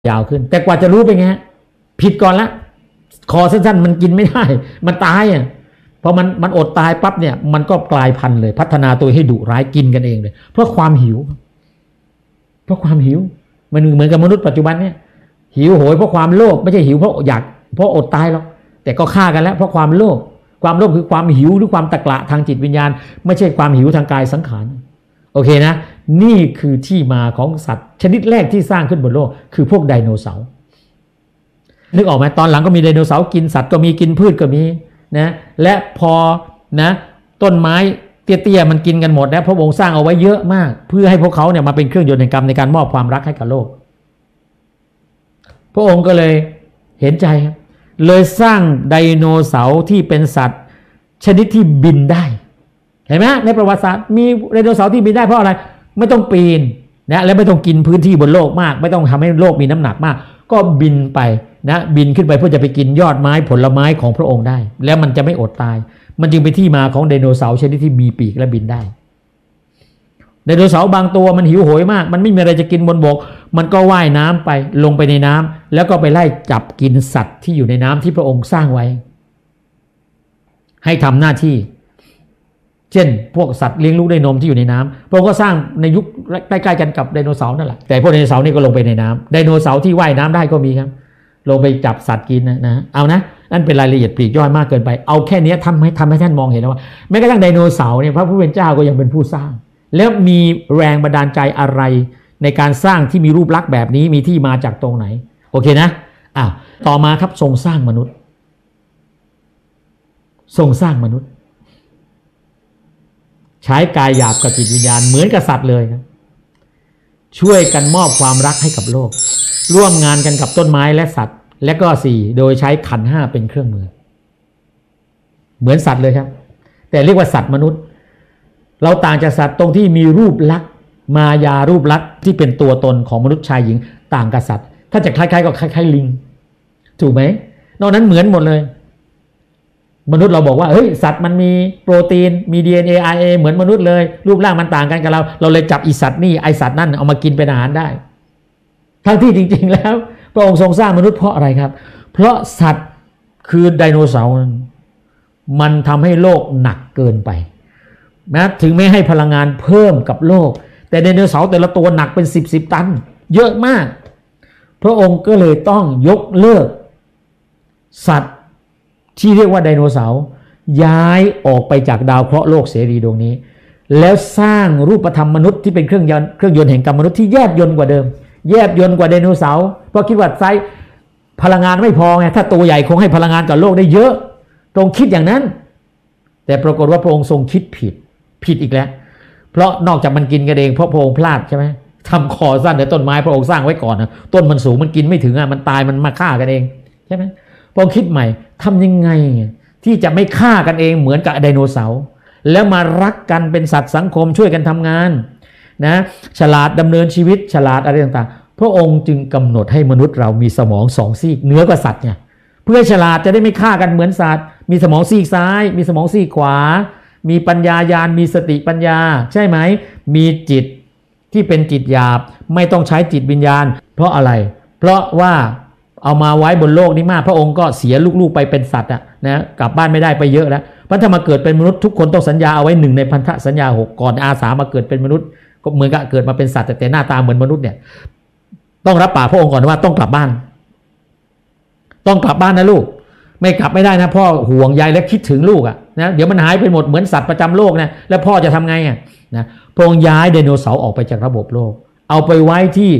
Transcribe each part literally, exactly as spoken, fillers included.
ยาวขึ้นแต่กว่าจะรู้ไปไงผิดก่อนละคอสั้นๆมันกินไม่ได้มันตายอ่ะพอมันมันอดตายปั๊บเนี่ยมันก็กลายพันธุ์เลยพัฒนาตัวให้ดุร้ายกินกันเองเลยเพราะความหิวเพราะความหิวมันเหมือนกับมนุษย์ปัจจุบันเนี่ยหิวโหยเพราะความโลภไม่ใช่หิวเพราะอยากเพราะอดตายหรอกแต่ก็ฆ่ากันแล้วเพราะความโลภความโลภคือความหิวหรือความตะกละทางจิตวิญญาณไม่ใช่ความหิวทางกายสังขารโอเคนะนี่คือที่มาของสัตว์ชนิดแรกที่สร้างขึ้นบนโลกคือพวกไดโนเสาร์นึกออกไหมตอนหลังก็มีไดโนเสาร์กินสัตว์ก็มีกินพืชก็มีนะและพอนะต้นไม้เตี้ยๆมันกินกันหมดแล้วพระองค์สร้างเอาไว้เยอะมากเพื่อให้พวกเขาเนี่ยมาเป็นเครื่องยนต์แห่งกรรมในการมอบความรักให้กับโลกพระองค์ก็เลยเห็นใจครับเลยสร้างไดโนเสาร์ที่เป็นสัตว์ชนิดที่บินได้เห็นไหมในประวัติศาสตร์มีไดโนเสาร์ที่บินได้เพราะอะไรไม่ต้องปีนนะและไม่ต้องกินพื้นที่บนโลกมากไม่ต้องทำให้โลกมีน้ำหนักมากก็บินไปนะบินขึ้นไปเพื่อจะไปกินยอดไม้ผลไม้ของพระองค์ได้แล้วมันจะไม่อดตายมันจึงเป็นที่มาของไดโนเสาร์ชนิดที่มีปีกและบินได้ไดโนเสาร์บางตัวมันหิวโหยมากมันไม่มีอะไรจะกินบนบกมันก็ว่ายน้ำไปลงไปในน้ำแล้วก็ไปไล่จับกินสัตว์ที่อยู่ในน้ำที่พระองค์สร้างไว้ให้ทำหน้าที่เช่นพวกสัตว์เลี้ยงลูกด้วยนมที่อยู่ในน้ำพระองค์ก็สร้างในยุคใกล้ๆกันกับไดโนเสาร์นั่นแหละแต่พวกไดโนเสาร์นี่ก็ลงไปในน้ำไดโนเสาร์ที่ว่ายน้ำได้ก็มีครับลงไปจับสัตว์กินนะนะเอานะนั่นเป็นรายละเอียดปลีกย่อยมากเกินไปเอาแค่นี้ทำให้ทำให้ท่านมองเห็นว่าแม้กระทั่งไดโนเสาร์เนี่ยพระผู้เป็นเจ้าก็ยังเป็นผู้สร้างแล้วมีแรงบันดาลใจอะไรในการสร้างที่มีรูปลักษณ์แบบนี้มีที่มาจากตรงไหนโอเคนะอ้าวต่อมาครับทรงสร้างมนุษย์ทรงสร้างมนุษย์ใช้กายหยาบกับจิตวิญญาณเหมือนกับสัตว์เลยครับช่วยกันมอบความรักให้กับโลกร่วมงานกันกับต้นไม้และสัตว์และก็สี่โดยใช้ขันธ์ห้าเป็นเครื่องมือเหมือนสัตว์เลยครับแต่เรียกว่าสัตว์มนุษย์เราต่างจากสัตว์ตรงที่มีรูปลักษณ์มายารูปลักษณ์ที่เป็นตัวตนของมนุษย์ชายหญิงต่างกับสัตว์ถ้าจะคล้ายๆก็คล้ายๆลิงถูกไหมนอกนั้นเหมือนหมดเลยมนุษย์เราบอกว่าเฮ้ยสัตว์มันมีโปรตีนมี ดี เอ็น เอ อาร์ เอ เหมือนมนุษย์เลยรูปร่างมันต่างกันกับเราเราเลยจับอีสัตว์นี่ไอสัตว์นั่นเอามากินเป็นอาหารได้ทั้งที่จริงๆแล้วพระองค์ทรงสร้างมนุษย์เพราะอะไรครับเพราะสัตว์คือไดโนเสาร์มันทำให้โลกหนักเกินไปนะถึงไม่ให้พลังงานเพิ่มกับโลกแต่ไดโนเสาร์แต่ละตัวหนักเป็นสิบสิบตันเยอะมากพระองค์ก็เลยต้องยกเลิกสัตว์ที่เรียกว่าไดโนเสาร์ย้ายออกไปจากดาวเคราะห์โลกเสรีดวงนี้แล้วสร้างรูปธรรมมนุษย์ที่เป็นเครื่องยนต์เครื่องยนต์แห่งกรรมมนุษย์ที่แยบยลกว่าเดิมแยบยลกว่าไดโนเสาร์เพราะคิดว่าไซส์พลังงานไม่พอไงถ้าตัวใหญ่คงให้พลังงานกับโลกได้เยอะตรงคิดอย่างนั้นแต่ปรากฏว่าพระองค์ทรงคิดผิดผิดอีกแล้วเพราะนอกจากมันกินกันเองเพราะพระองค์พลาดใช่ไหมทำคอสั้นในต้นไม้พระองค์สร้างไว้ก่อนนะต้นมันสูงมันกินไม่ถึงอ่ะมันตายมันมาฆ่ากันเองใช่ไหมพระองค์คิดใหม่ทำยังไงที่จะไม่ฆ่ากันเองเหมือนกับไดโนเสาร์แล้วมารักกันเป็นสัตว์สังคมช่วยกันทำงานนะฉลาดดำเนินชีวิตฉลาดอะไรต่างๆพระองค์จึงกำหนดให้มนุษย์เรามีสมองสองซีกเหนือกว่าสัตว์เนี่ยเพื่อฉลาดจะได้ไม่ฆ่ากันเหมือนสัตว์มีสมองซีกซ้ายมีสมองซีกขวามีปัญญาญาณมีสติปัญญาใช่ไหมมีจิตที่เป็นจิตหยาบไม่ต้องใช้จิตวิญญาณเพราะอะไรเพราะว่าเอามาไว้บนโลกนี้มากพระองค์ก็เสียลูกๆไปเป็นสัตว์อ่ะนะกลับบ้านไม่ได้ไปเยอะแล้วเพราะถ้ามาเกิดเป็นมนุษย์ทุกคนต้องสัญญาเอาไว้หนึ่งในพันธสัญญาหกก่อนอาสามาเกิดเป็นมนุษย์ก็เหมือนกับเกิดมาเป็นสัตว์แต่หน้าตาเหมือนมนุษย์เนี่ยต้องรับปากพระองค์ก่อนว่าต้องกลับบ้านต้องกลับบ้านนะลูกไม่กลับไม่ได้นะพ่อห่วงใยและคิดถึงลูกอ่ะนะเดี๋ยวมันหายไปหมดเหมือนสัตว์ประจำโลกนะแล้วพ่อจะทำไงอ่ะนะพระองค์ย้ายไดโนเสาร์ออกไปจากระบบโลกเอาไปไว้ที่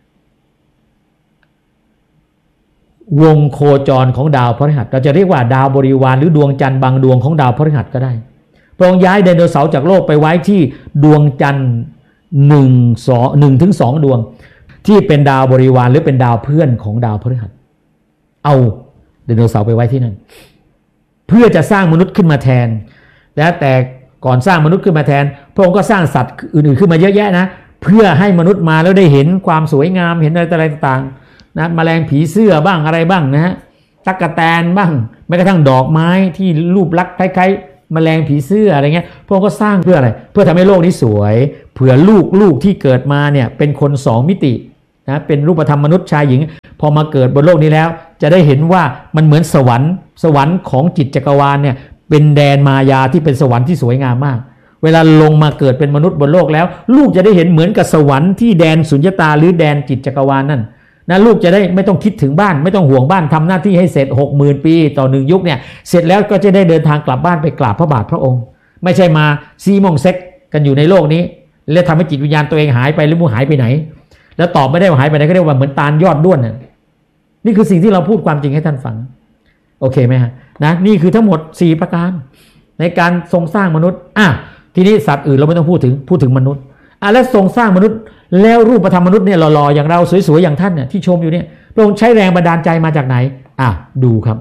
วงโคจรของดาวพฤหัสเราจะเรียกว่าดาวบริวารหรือดวงจันทร์บางดวงของดาวพฤหัสก็ได้พระองค์ย้ายไดโนเสาร์จากโลกไปไว้ที่ดวงจันทร์หนึ่งสองหนึ่งถึงสองดวงที่เป็นดาวบริวารหรือเป็นดาวเพื่อนของดาวพฤหัสเอาไดโนเสาร์ไปไว้ที่นั่นเพื่อจะสร้างมนุษย์ขึ้นมาแทนแต่แต่ก่อนสร้างมนุษย์ขึ้นมาแทนพระองค์ก็สร้างสัตว์อื่นๆขึ้นมาเยอะแยะนะเพื่อให้มนุษย์มาแล้วได้เห็นความสวยงามเห็นอะไรต่างๆนะแมลงผีเสื้อบ้างอะไรบ้างนะฮะตั๊กแตนบ้างแม้กระทั่งดอกไม้ที่รูปลักษณ์คล้ายๆแมลงผีเสื้ออะไรเงี้ยพระองค์ก็สร้างเพื่ออะไรเพื่อทำให้โลกนี้สวยเผื่อลูกลูกที่เกิดมาเนี่ยเป็นคนสองมิตินะเป็นรูปธรรมมนุษย์ชายหญิงพอมาเกิดบนโลกนี้แล้วจะได้เห็นว่ามันเหมือนสวรรค์สวรรค์ของจิตจักรวาลเนี่ยเป็นแดนมายาที่เป็นสวรรค์ที่สวยงามมากเวลาลงมาเกิดเป็นมนุษย์บนโลกแล้วลูกจะได้เห็นเหมือนกับสวรรค์ที่แดนสุญญตาหรือแดนจิตจักรวาลนั่นนะลูกจะได้ไม่ต้องคิดถึงบ้านไม่ต้องห่วงบ้านทำหน้าที่ให้เสร็จ หกหมื่น ปีต่อหนึ่งยุคเนี่ยเสร็จแล้วก็จะได้เดินทางกลับบ้านไปกราบพระบาทพระองค์ไม่ใช่มาซีมองเซ็กกันอยู่ในโลกนี้แล้วทำให้จิตวิญญาณตัวเองหายไปหรือมูหายไปไหนแล้วตอบไม่ได้ว่าหายไปไหนก็เรียกว่าเหมือนตาลยอดด้วนน่ะนี่คือสิ่งที่เราพูดความจริงให้ท่านฟังโอเคไหมฮะนะนี่คือทั้งหมดสี่ประการในการทรงสร้างมนุษย์อ่ะทีนี้สัตว์อื่นเราไม่ต้องพูดถึงพูดถึงมนุษย์อ่ะแล้วทรงสร้างมนุษย์แล้วรูปธรรมมนุษย์เนี่ยหล่อๆอย่างเราสวยๆอย่างท่านเนี่ยที่ชมอยู่เนี่ยพระองค์ใช้แรงบันดาลใจมาจากไหนอ่ะดูครับ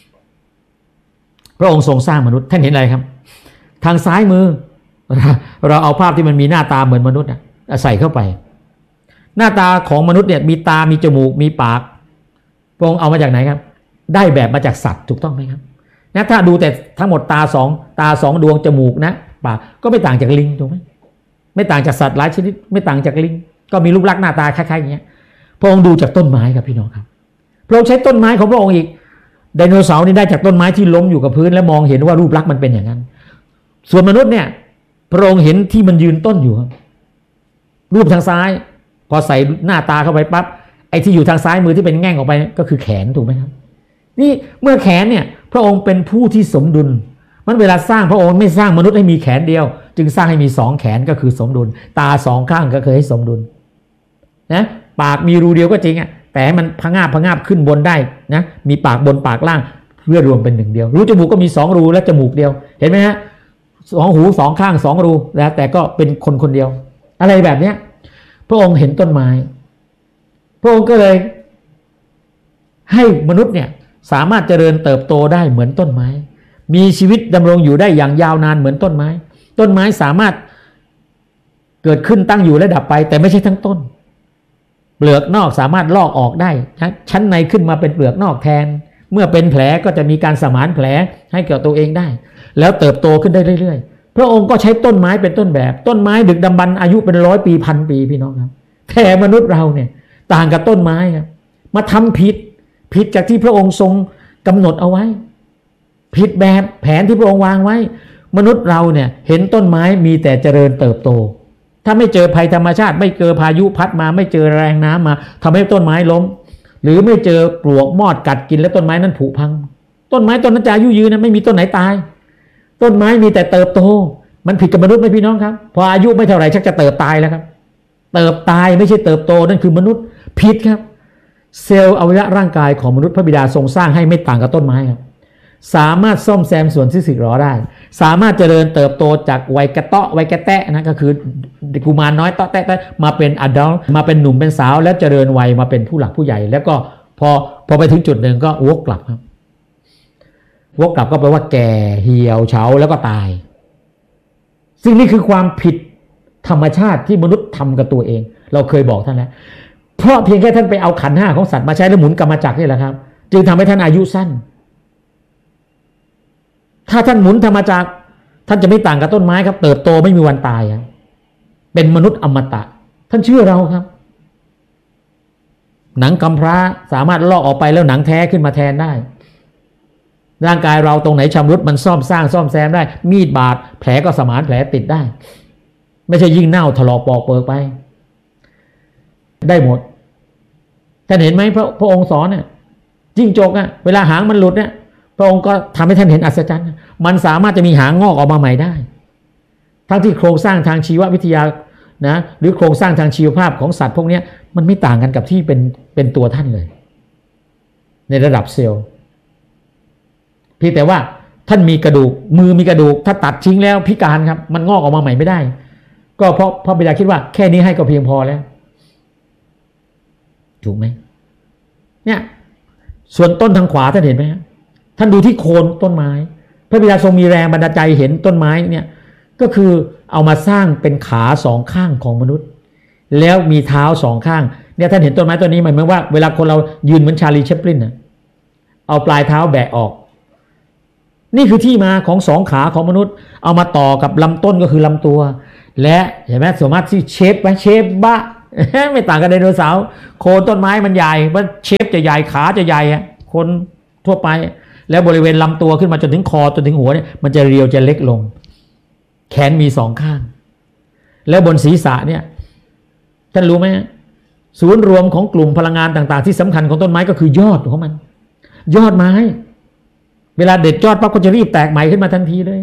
พระองค์ทรงสร้างมนุษย์ท่านเห็นอะไรครับทางซ้ายมือเราเอาภาพที่มันมีหน้าตาเหมือนมนุษย์อ่ะใส่เข้าไปหน้าตาของมนุษย์เนี่ยมีตามีจมูกมีปากพระองค์เอามาจากไหนครับได้แบบมาจากสัตว์ถูกต้องไหมครับนะถ้าดูแต่ทั้งหมดตาสองตาสองดวงจมูกนะปากก็ไม่ต่างจากลิงถูกไหมไม่ต่างจากสัตว์หลายชนิดไม่ต่างจากลิงก็มีรูปลักษณ์หน้าตาคล้ายๆอย่างเงี้ยพระองค์ดูจากต้นไม้ครับพี่น้องครับพระองค์ใช้ต้นไม้ของพระองค์อีกไดโนเสาร์นี่ได้จากต้นไม้ที่ล้มอยู่กับพื้นและมองเห็นว่ารูปลักษณ์มันเป็นอย่างนั้นส่วนมนุษย์เนี่ยพระองค์เห็นที่มันยืนต้นอยู่ครับรูปทางซ้ายพอใส่หน้าตาเข้าไปปั๊บไอ้ที่อยู่ทางซ้ายมือที่เป็นแง่งออกไปก็คือแขนถูกไหมครับนี่เมื่อแขนเนี่ยพระองค์เป็นผู้ที่สมดุลมันเวลาสร้างพระองค์ไม่สร้างมนุษย์ให้มีแขนเดียวจึงสร้างให้มีสองแขนก็คือสมดุลตาสองข้างก็คือให้สมดุลนะปากมีรูเดียวก็จริงอ่ะแต่มันพะงาบพะงาบขึ้นบนได้นะมีปากบนปากล่างเพื่อรวมเป็นหนึ่งเดียวรูจมูกก็มีสองรูและจมูกเดียวเห็นไหมฮะสองหูสองข้างสองรูแล้วแต่ก็เป็นคนคนเดียวอะไรแบบเนี้ยพระองค์เห็นต้นไม้พระองค์ก็เลยให้มนุษย์เนี่ยสามารถเจริญเติบโตได้เหมือนต้นไม้มีชีวิตดำรงอยู่ได้อย่างยาวนานเหมือนต้นไม้ต้นไม้สามารถเกิดขึ้นตั้งอยู่และดับไปแต่ไม่ใช่ทั้งต้นเปลือกนอกสามารถลอกออกได้ชั้นในขึ้นมาเป็นเปลือกนอกแทนเมื่อเป็นแผลก็จะมีการสมานแผลให้แก่ตัวเองได้แล้วเติบโตขึ้นได้เรื่อยๆพระองค์ก็ใช้ต้นไม้เป็นต้นแบบต้นไม้ดึกดำบรรพ์อายุเป็นร้อยปีพันปีพี่น้องครับแต่มนุษย์เราเนี่ยต่างกับต้นไม้ครับมาทำผิดผิดจากที่พระองค์ทรงกำหนดเอาไว้ผิดแบบแผนที่พระองค์วางไว้มนุษย์เราเนี่ยเห็นต้นไม้มีแต่เจริญเติบโตถ้าไม่เจอภัยธรรมชาติไม่เจอพายุพัดมาไม่เจอแรงน้ำมาทำให้ต้นไม้ล้มหรือไม่เจอปลวกมอดกัดกินแล้วต้นไม้นั้นผุพังต้นไม้ต้นนั้นจะอายุยืนนะไม่มีต้นไหนตายต้นไม้มีแต่เติบโตมันผิดกับมนุษย์ไหมพี่น้องครับพออายุไม่เท่าไหร่ชักจะเติบตายแล้วครับเติบตายไม่ใช่เติบโตนั่นคือมนุษย์ผิดครับเซลล์อวัยวะร่างกายของมนุษย์พระบิดาทรงสร้างให้ไม่ต่างกับต้นไม้ครับสามารถซ่อมแซมส่วนที่สึกหรอได้สามารถเจริญเติบโตจากวัยกระเตาะวัยกระแตะนะก็คือกุมารน้อยเตาะแตะมาเป็นอดัลต์มาเป็นหนุ่มเป็นสาวแล้วเจริญวัยมาเป็นผู้หลักผู้ใหญ่แล้วก็พอพอไปถึงจุดหนึ่งก็วกกลับครับวกกลับก็แปลว่าแก่เหี่ยวเฉาแล้วก็ตายซึ่งนี่คือความผิดธรรมชาติที่มนุษย์ทำกับตัวเองเราเคยบอกท่านแล้วเพราะเพียงแค่ท่านไปเอาขันธ์ห้าของสัตว์มาใช้แล้วหมุนกรรมจักรนี่แหละครับจึงทำให้ท่านอายุสั้นถ้าท่านหมุนธรรมจักรท่านจะไม่ต่างกับต้นไม้ครับเติบโตไม่มีวันตายเป็นมนุษย์อมตะท่านเชื่อเราครับหนังกำพร้าสามารถลอกออกไปแล้วหนังแท้ขึ้นมาแทนได้ร่างกายเราตรงไหนชำรุดมันซ่อมสร้างซ่อมแซมได้มีดบาดแผลก็สมานแผลติดได้ไม่ใช่ยิ่งเน่าถลอกปอกเปิกไปได้หมดท่านเห็นไหมพระพระองค์สอนเนี่ยจิ้งจกอ่ะเวลาหางมันหลุดเนี่ยพระองค์ก็ทำให้ท่านเห็นอัศจรรย์มันสามารถจะมีหางงอกออกมาใหม่ได้ทั้งที่โครงสร้างทางชีววิทยานะหรือโครงสร้างทางชีวภาพของสัตว์พวกนี้มันไม่ต่างกันกับที่เป็นเป็นตัวท่านเลยในระดับเซลล์เพียงแต่ว่าท่านมีกระดูกมือมีกระดูกถ้าตัดทิ้งแล้วพิการครับมันงอกออกมาใหม่ไม่ได้ก็เพราะพระบิดาคิดว่าแค่นี้ให้ก็เพียงพอแล้วถูกไหมเนี่ยส่วนต้นทางขวาท่านเห็นไหมฮะท่านดูที่โคนต้นไม้พระบิดาทรงมีแรงบันดาลใจเห็นต้นไม้เนี่ยก็คือเอามาสร้างเป็นขาสองข้างของมนุษย์แล้วมีเท้าสองข้างเนี่ยท่านเห็นต้นไม้ต้นนี้หมายถึงว่าเวลาคนเรายืนเหมือนชาลีแชปลินนะเอาปลายเท้าแบะออกนี่คือที่มาของสองขาของมนุษย์เอามาต่อกับลำต้นก็คือลำตัวและเห็นไหมสมมติที่เชฟไว้เชฟบะไม่ต่างกับไดโนเสาร์โคนต้นไม้มันใหญ่มันเชฟจะใหญ่ขาจะใหญ่คนทั่วไปแล้วบริเวณลำตัวขึ้นมาจนถึงคอจนถึงหัวเนี่ยมันจะเรียวจะเล็กลงแขนมีสองข้างแล้วบนศีรษะเนี่ยท่านรู้ไหมศูนย์รวมของกลุ่มพลังงานต่างๆที่สำคัญของต้นไม้ก็คือยอดของมันยอดไม้เวลาเด็ดยอดปั๊บก็จะรีบแตกใหม่ขึ้นมาทันทีเลย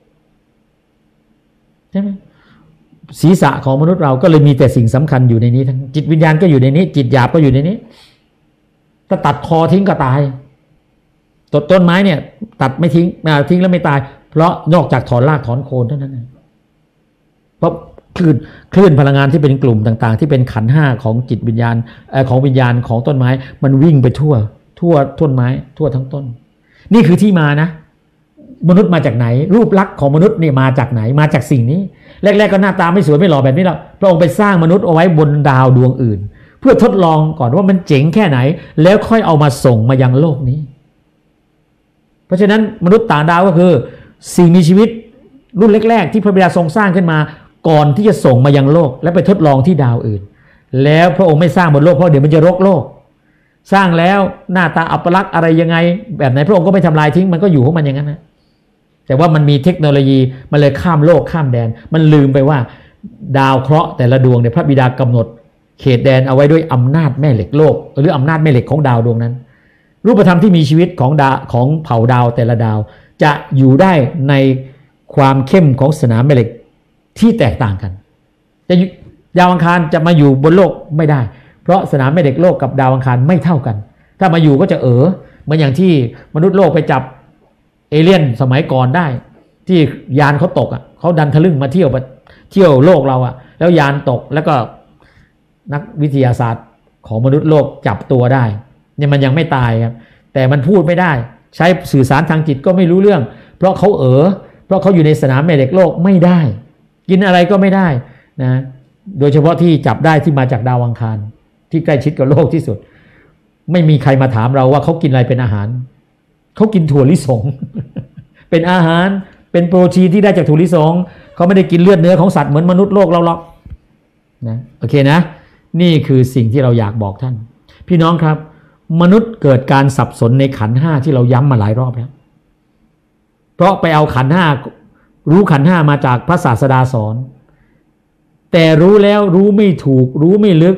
ใช่ไหมศีรษะของมนุษย์เราก็เลยมีแต่สิ่งสำคัญอยู่ในนี้ทั้งจิตวิญญาณก็อยู่ในนี้จิตหยาบก็อยู่ในนี้ถ้าตัดคอทิ้งก็ตายต้นต้นไม้เนี่ยตัดไม่ทิ้งทิ้งแล้วไม่ตายเพราะนอกจากถอนรากถอนโคนเท่านั้นเองเพราะคลื่นคลื่นพลังงานที่เป็นกลุ่มต่างๆที่เป็นขันธ์ห้าของจิตวิญญาณของวิญญาณของต้นไม้มันวิ่งไปทั่วทั่วต้นไม้ทั่วทั้งต้นนี่คือที่มานะมนุษย์มาจากไหนรูปลักษณ์ของมนุษย์นี่มาจากไหนมาจากสิ่งนี้แรกๆก็หน้าตาไม่สวยไม่หล่อแบบนี้แล้วพระองค์ไปสร้างมนุษย์เอาไว้บนดาวดวงอื่นเพื่อทดลองก่อนว่ามันเจ๋งแค่ไหนแล้วค่อยเอามาส่งมายังโลกนี้เพราะฉะนั้นมนุษย์ต่างดาวก็คือสิ่งมีชีวิตรุ่นแรกๆที่พระบิดาทรงสร้างขึ้นมาก่อนที่จะส่งมายังโลกและไปทดลองที่ดาวอื่นแล้วพระองค์ไม่สร้างบนโลกเพราะเดี๋ยวมันจะรกโลกสร้างแล้วหน้าตาอัปลักษณ์อะไรยังไงแบบไหนพระองค์ก็ไม่ทำลายทิ้งมันก็อยู่ของมันอย่างนั้นนะแต่ว่ามันมีเทคโนโลยีมันเลยข้ามโลกข้ามแดนมันลืมไปว่าดาวเคราะห์แต่ละดวงเนี่ยพระบิดากำหนดเขตแดนเอาไว้ด้วยอำนาจแม่เหล็กโลกหรืออำนาจแม่เหล็กของดาวดวงนั้นรูปธรรมที่มีชีวิตของดาวของเผ่าดาวแต่ละดาวจะอยู่ได้ในความเข้มของสนามแม่เหล็กที่แตกต่างกันจะดาวอังคารจะมาอยู่บนโลกไม่ได้เพราะสนามแม่เหล็กโลกกับดาวอังคารไม่เท่ากันถ้ามาอยู่ก็จะเออเหมือนอย่างที่มนุษย์โลกไปจับเอเลี่ยนสมัยก่อนได้ที่ยานเขาตกอ่ะเขาดันทะลึ่งมาเที่ยวเที่ยวโลกเราอ่ะแล้วยานตกแล้วก็นักวิทยาศาสตร์ของมนุษย์โลกจับตัวได้เนี่ยมันยังไม่ตายครับแต่มันพูดไม่ได้ใช้สื่อสารทางจิตก็ไม่รู้เรื่องเพราะเขาเออเพราะเขาอยู่ในสนามแม่เหล็กโลกไม่ได้กินอะไรก็ไม่ได้นะโดยเฉพาะที่จับได้ที่มาจากดาวอังคารที่ใกล้ชิดกับโลกที่สุดไม่มีใครมาถามเราว่าเขากินอะไรเป็นอาหารเขากินถั่วลิสง เป็นอาหารเป็นโปรตีนที่ได้จากถั่วลิสงเขาไม่ได้กินเลือดเนื้อของสัตว์เหมือนมนุษย์โลกเราหรอกนะโอเคนะนี่คือสิ่งที่เราอยากบอกท่านพี่น้องครับมนุษย์เกิดการสับสนในขันธ์ห้าที่เราย้ำมาหลายรอบแล้วเพราะไปเอาขันธ์ห้ารู้ขันธ์ห้ามาจากพระศาสดาสอนแต่รู้แล้วรู้ไม่ถูกรู้ไม่ลึก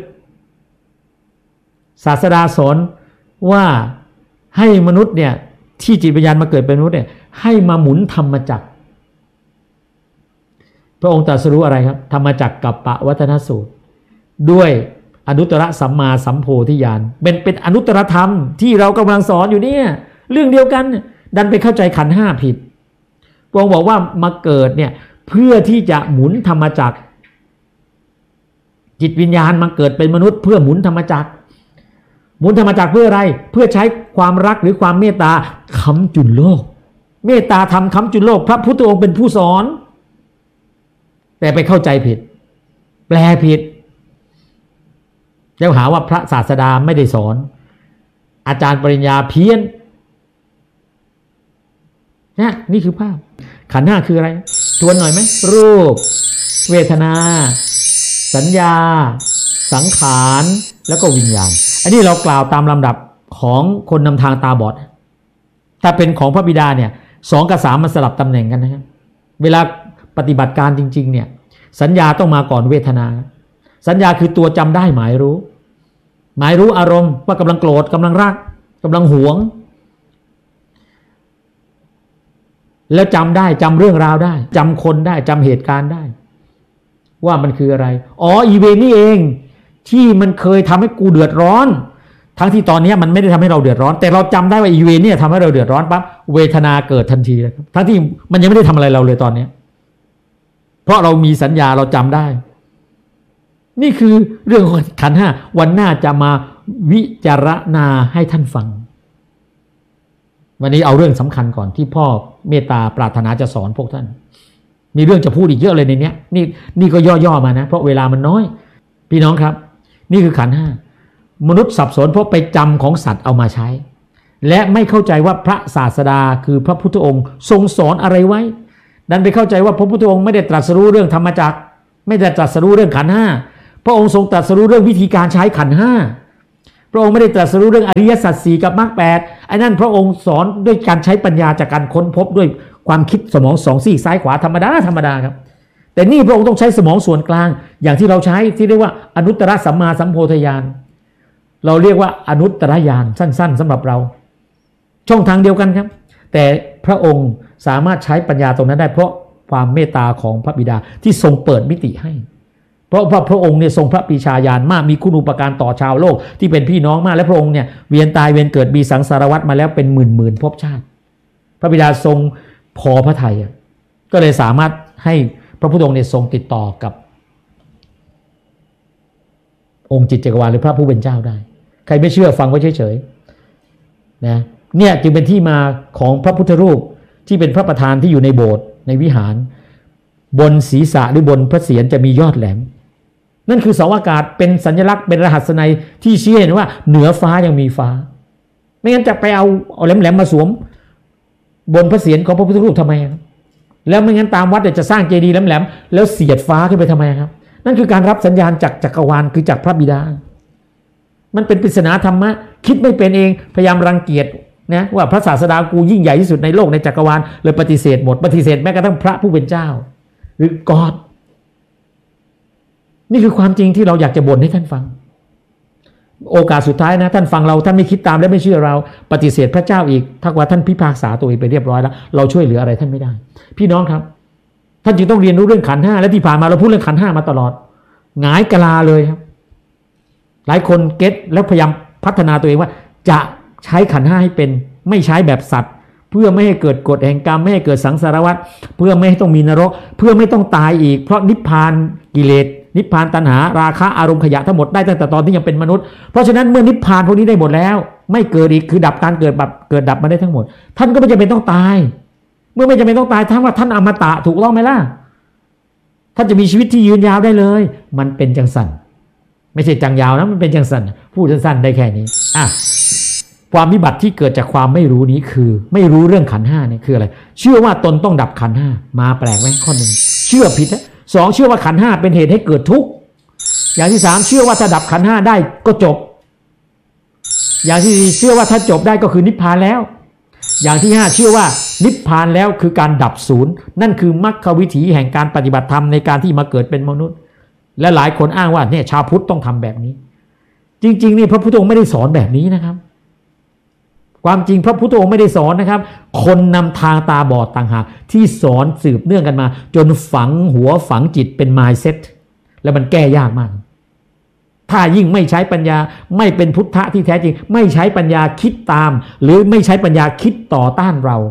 ศาสดาสอนว่าให้มนุษย์เนี่ยที่จิตวิญญาณมาเกิดเป็นมนุษย์เนี่ยให้มาหมุนธรรมจักรพระองค์ตรัสรู้อะไรครับธรรมจักรกัปปวัฏฏนสูตรด้วยอนุตตรสัมมาสัมโพธิญาณเป็นเป็นอนุตตรธรรมที่เรากำลังสอนอยู่เนี่ยเรื่องเดียวกันดันไปเข้าใจขันธ์ห้าผิดพระองค์บอกว่ามาเกิดเนี่ยเพื่อที่จะหมุนธรรมจักรจิตวิญญาณมาเกิดเป็นมนุษย์เพื่อหมุนธรรมจักรหมุนธรรมจักรเพื่ออะไรเพื่อใช้ความรักหรือความเมตตาค้ำจุนโลกเมตตาธรรมค้ำจุนโลกพระพุทธองค์เป็นผู้สอนแต่ไปเข้าใจผิดแปลผิดแล้วหาว่าพระศาสดาไม่ได้สอนอาจารย์ปริญญาเพี้ยนนะนี่คือภาพขันธ์ห้าคืออะไรทวนหน่อยไหมรูปเวทนาสัญญาสังขารแล้วก็วิญญาณอันนี้เรากล่าวตามลำดับของคนนำทางตาบอดถ้าเป็นของพระบิดาเนี่ยสองกับสามมันสลับตำแหน่งกันนะครับเวลาปฏิบัติการจริงๆเนี่ยสัญญาต้องมาก่อนเวทนาสัญญาคือตัวจำได้หมายรู้หมายรู้อารมณ์ว่ากำลังโกรธกำลังรักกำลังหวงแล้วจำได้จำเรื่องราวได้จำคนได้จำเหตุการณ์ได้ว่ามันคืออะไรอ๋ออีเวนนี่เองที่มันเคยทำให้กูเดือดร้อนทั้งที่ตอนนี้มันไม่ได้ทำให้เราเดือดร้อนแต่เราจำได้ว่าอีเวนเนี่ยทำให้เราเดือดร้อนปั๊บเวทนาเกิดทันทีเลยครับทั้งที่มันยังไม่ได้ทำอะไรเราเลยตอนนี้เพราะเรามีสัญญาเราจำได้นี่คือเรื่องของขันธ์ห้าวันหน้าจะมาวิจารณาให้ท่านฟังวันนี้เอาเรื่องสำคัญก่อนที่พ่อเมตตาปรารถนาจะสอนพวกท่านมีเรื่องจะพูดอีกเยอะเลยในนี้นี่นี่ก็ย่อๆมานะเพราะเวลามันน้อยพี่น้องครับนี่คือขันธ์ห้ามนุษย์สับสนเพราะไปจำของสัตว์เอามาใช้และไม่เข้าใจว่าพระศาสดาคือพระพุทธองค์ทรงสอนอะไรไว้ดันไปเข้าใจว่าพระพุทธองค์ไม่ได้ตรัสรู้เรื่องธรรมจักรไม่ได้ตรัสรู้เรื่องขันธ์ห้าพระองค์ทรงตรัสรู้เรื่องวิธีการใช้ขันธ์ห้าพระองค์ไม่ได้ตรัสรู้เรื่องอริยสัจสี่กับมรรคแปดไอ้นั่นพระองค์สอนด้วยการใช้ปัญญาจากการค้นพบด้วยความคิดสมองสองซีกซ้ายขวาธรรมดาธรรมดาครับแต่นี่พระองค์ต้องใช้สมองส่วนกลางอย่างที่เราใช้ที่เรียกว่าอนุตตรสัมมาสัมโพธิญาณเราเรียกว่าอนุตตรญาณสั้นๆสำหรับเราช่องทางเดียวกันครับแต่พระองค์สามารถใช้ปัญญาตรงนั้นได้เพราะความเมตตาของพระบิดาที่ทรงเปิดมิติให้เพราะพระองค์เนี่ยทรงพระปรีชาญาณมากมีคุณูปการต่อชาวโลกที่เป็นพี่น้องมากและพระองค์เนี่ยเวียนตายเวียนเกิดมีสังสารวัฏมาแล้วเป็นหมื่นหมื่นภพชาติพระบิดาทรงพอพระทัยก็เลยสามารถให้พระพุทธองค์เนี่ยทรงติดต่อกับองค์จิตจักรวาลหรือพระผู้เป็นเจ้าได้ใครไม่เชื่อฟังไว้เฉยๆนะเนี่ยจึงเป็นที่มาของพระพุทธรูปที่เป็นพระประธานที่อยู่ในโบสถ์ในวิหารบนศีรษะหรือบนพระเศียรจะมียอดแหลมนั่นคือเสาอากาศเป็นสัญลักษณ์เป็นรหัสนัยที่ชี้เห็นว่าเหนือฟ้ายังมีฟ้าไม่งั้นจะไปเอาเอาแหลมๆมาสวมบนพระเศียรของพระพุทธรูปทำไมครับแล้วไม่งั้นตามวัดจะสร้างเจดีย์แหลมๆแล้วเสียดฟ้าขึ้นไปทำไมครับนั่นคือการรับสัญญาณจากจักรวาลคือจากพระบิดามันเป็นปริศนาธรรมะคิดไม่เป็นเองพยายามรังเกียจนะว่าพระศาสดากูยิ่งใหญ่ที่สุดในโลกในจักรวาลเลยปฏิเสธหมดปฏิเสธแม้กระทั่งพระผู้เป็นเจ้าหรือกอดนี่คือความจริงที่เราอยากจะบ่นให้ท่านฟังโอกาสสุดท้ายนะท่านฟังเราท่านไม่คิดตามและไม่เชื่อเราปฏิเสธพระเจ้าอีกถ้าว่าท่านพิพากษาตัวเองไปเรียบร้อยแล้วเราช่วยเหลืออะไรท่านไม่ได้พี่น้องครับท่านจึงต้องเรียนรู้เรื่องขันธ์ห้าและที่ผ่านมาเราพูดเรื่องขันธ์ห้ามาตลอดหงายกะลาเลยครับหลายคนเก็ตแล้วพยายามพัฒนาตัวเองว่าจะใช้ขันธ์ห้าให้เป็นไม่ใช้แบบสัตว์เพื่อไม่ให้เกิดกฎแห่งกรรมไม่ให้เกิดสังสารวัฏเพื่อไม่ให้ต้องมีนรกเพื่อไม่ต้องตายอีกเพราะนิพพานกิเลสนิพพานตัณหาราคะอารมณ์ขยะทั้งหมดได้ตั้งแต่ตอนที่ยังเป็นมนุษย์เพราะฉะนั้นเมื่อนิพพานพวกนี้ได้หมดแล้วไม่เกิดอีกคือดับการเกิดแบบเกิดดับมาได้ทั้งหมดท่านก็ไม่จำเป็นต้องตายเมื่อไม่จำเป็นต้องตายท่านว่าท่านอมตะถูกต้องไหมล่ะท่านจะมีชีวิตที่ยืนยาวได้เลยมันเป็นจังสันไม่ใช่จังยาวนะมันเป็นจังสันพูดสั้นๆได้แค่นี้อ่ะความวิบัติที่เกิดจากความไม่รู้นี้คือไม่รู้เรื่องขันธ์ห้านี่คืออะไรเชื่อว่าตนต้องดับขันธ์ห้ามาแปลกไหมข้อหนึ่งเชื่อผิดนะสองเชื่อว่าขันธ์ห้าเป็นเหตุให้เกิดทุกข์อย่างที่สามเชื่อว่าถ้าดับขันธ์ห้าได้ก็จบอย่างที่สี่เชื่อว่าถ้าจบได้ก็คือนิพพานแล้วอย่างที่ห้าเชื่อว่านิพพานแล้วคือการดับศูนย์นั่นคือมรรควิถีแห่งการปฏิบัติธรรมในการที่มาเกิดเป็นมนุษย์และหลายคนอ้างว่าเนี่ยชาวพุทธต้องทำแบบนี้จริงๆนี่พระพุทธองค์ไม่ได้สอนแบบนี้นะครับความจริงพระพุทธองค์ไม่ได้สอนนะครับคนนำทางตาบอดต่างหากที่สอนสืบเนื่องกันมาจนฝังหัวฝังจิตเป็น mindset แล้วมันแก้ยากมากถ้ายิ่งไม่ใช้ปัญญาไม่เป็นพุทธะที่แท้จริงไม่ใช้ปัญญาคิดตามหรือไม่ใช้ปัญญาคิดต่อต้านเรา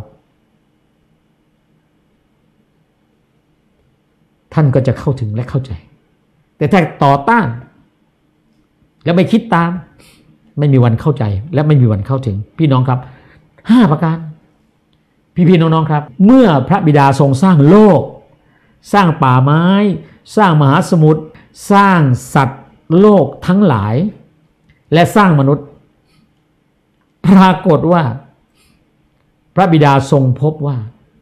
ท่านก็จะเข้าถึงและเข้าใจแต่ถ้าต่อต้านแล้วไม่คิดตามไม่มีวันเข้าใจและไม่มีวันเข้าถึงพี่น้องครับห้าประการพี่ๆน้องๆครับเมื่อพระบิดาทรงสร้างโลกสร้างป่าไม้สร้างมหาสมุทรสร้างสัตว์โลกทั้งหลายและสร้างมนุษย์ปรากฏว่าพระบิดาทรงพบว่า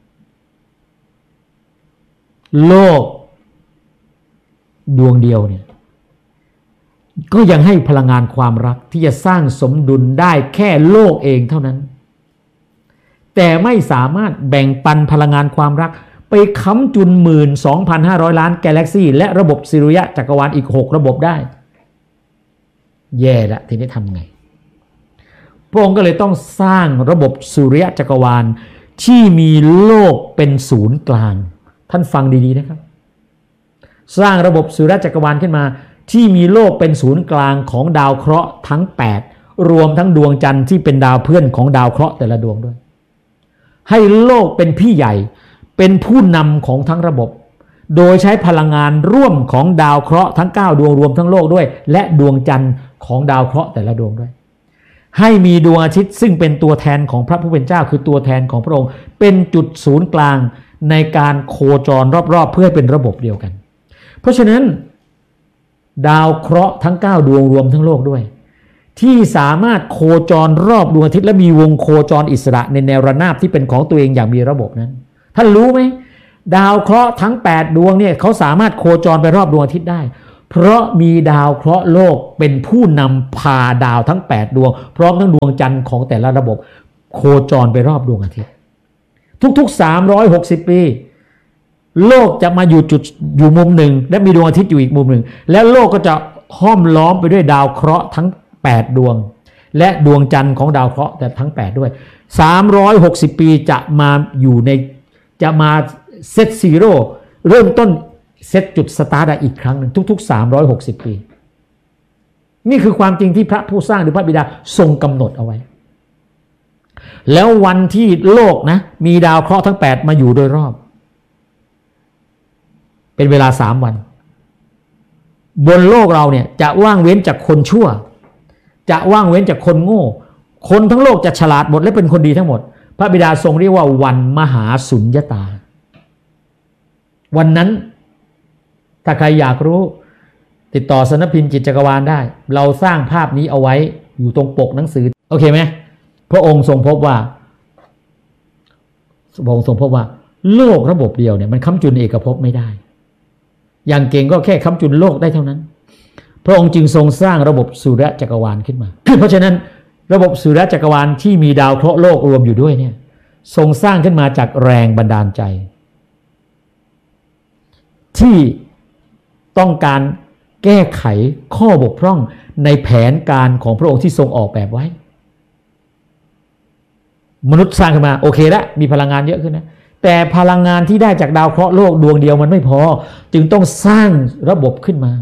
โลกดวงเดียวเนี่ยก็ยังให้พลังงานความรักที่จะสร้างสมดุลได้แค่โลกเองเท่านั้นแต่ไม่สามารถแบ่งปันพลังงานความรักไปค้ำจุน หนึ่งหมื่นสองพันห้าร้อย ล้านกาแล็กซี่และระบบสุริยะจักรวาลอีกหกระบบได้แย่ละทีนี้ทำไงพระองค์ก็เลยต้องสร้างระบบสุริยะจักรวาลที่มีโลกเป็นศูนย์กลางท่านฟังดีๆนะครับสร้างระบบสุริยะจักรวาลขึ้นมาที่มีโลกเป็นศูนย์กลางของดาวเคราะห์ทั้งแปดรวมทั้งดวงจันทร์ที่เป็นดาวเพื่อนของดาวเคราะห์แต่ละดวงด้วยให้โลกเป็นพี่ใหญ่เป็นผู้นำของทั้งระบบโดยใช้พลังงานร่วมของดาวเคราะห์ทั้งเก้าดวงรวมทั้งโลกด้วยและดวงจันทร์ของดาวเคราะห์แต่ละดวงด้วยให้มีดวงอาทิตย์ซึ่งเป็นตัวแทนของพระผู้เป็นเจ้าคือตัวแทนของพระองค์เป็นจุดศูนย์กลางในการโคจรรอบๆเพื่อให้เป็นระบบเดียวกันเพราะฉะนั้นดาวเคราะห์ทั้งเก้าดวงรวมทั้งโลกด้วยที่สามารถโคจรรอบดวงอาทิตย์และมีวงโคจรอิสระในแนวระนาบที่เป็นของตัวเองอย่างมีระบบนั้นท่านรู้ไหมดาวเคราะห์ทั้งแปดดวงเนี่ยเขาสามารถโคจรไปรอบดวงอาทิตย์ได้เพราะมีดาวเคราะห์โลกเป็นผู้นำพาดาวทั้งแปดดวงพร้อมทั้งดวงจันทร์ของแต่ละระบบโคจรไปรอบดวงอาทิตย์ทุกๆสามร้อยหกสิบปีโลกจะมาอยู่จุดอยู่มุมหนึ่งและมีดวงอาทิตย์อยู่อีกมุมหนึ่งแล้วโลกก็จะห้อมล้อมไปด้วยดาวเคราะห์ทั้งแปดดวงและดวงจันทร์ของดาวเคราะห์แต่ทั้งแปดด้วยสามร้อยหกสิบปีจะมาอยู่ในจะมาเซตซีโร่เริ่มต้นเซตจุดสตาร์ทอีกครั้งหนึ่งทุกๆสามร้อยหกสิบปีนี่คือความจริงที่พระผู้สร้างหรือพระบิดาทรงกำหนดเอาไว้แล้ววันที่โลกนะมีดาวเคราะห์ทั้งแปดมาอยู่โดยรอบเป็นเวลาสามวันบนโลกเราเนี่ยจะว่างเว้นจากคนชั่วจะว่างเว้นจากคนโง่คนทั้งโลกจะฉลาดหมดและเป็นคนดีทั้งหมดพระบิดาทรงเรียกว่าวันมหาสุญญตาวันนั้นถ้าใครอยากรู้ติดต่อสำนักพิมพ์จิตจักรวาลได้เราสร้างภาพนี้เอาไว้อยู่ตรงปกหนังสือโอเคไหมพระองค์ทรงพบว่าพระองค์ทรงพบว่าโลกระบบเดียวเนี่ยมันค้ำจุนเอกภพไม่ได้อย่างเก่งก็แค่ค้ำจุนโลกได้เท่านั้นพระองค์จึงทรงสร้างระบบสุริยะจักรวาลขึ้นมาเพราะฉะนั้นระบบสุริยะจักรวาลที่มีดาวเคราะห์โลกรวมอยู่ด้วยเนี่ยทรงสร้างขึ้นมาจากแรงบันดาลใจที่ต้องการแก้ไขข้อบกพร่องในแผนการของพระองค์ที่ทรงออกแบบไว้มนุษย์สร้างขึ้นมาโอเคแล้วมีพลังงานเยอะขึ้นนะแต่พลังงานที่ได้จากดาวเคราะห์โลกดวงเดียวมันไม่พอจึงต้องสร้างระบบขึ้นมา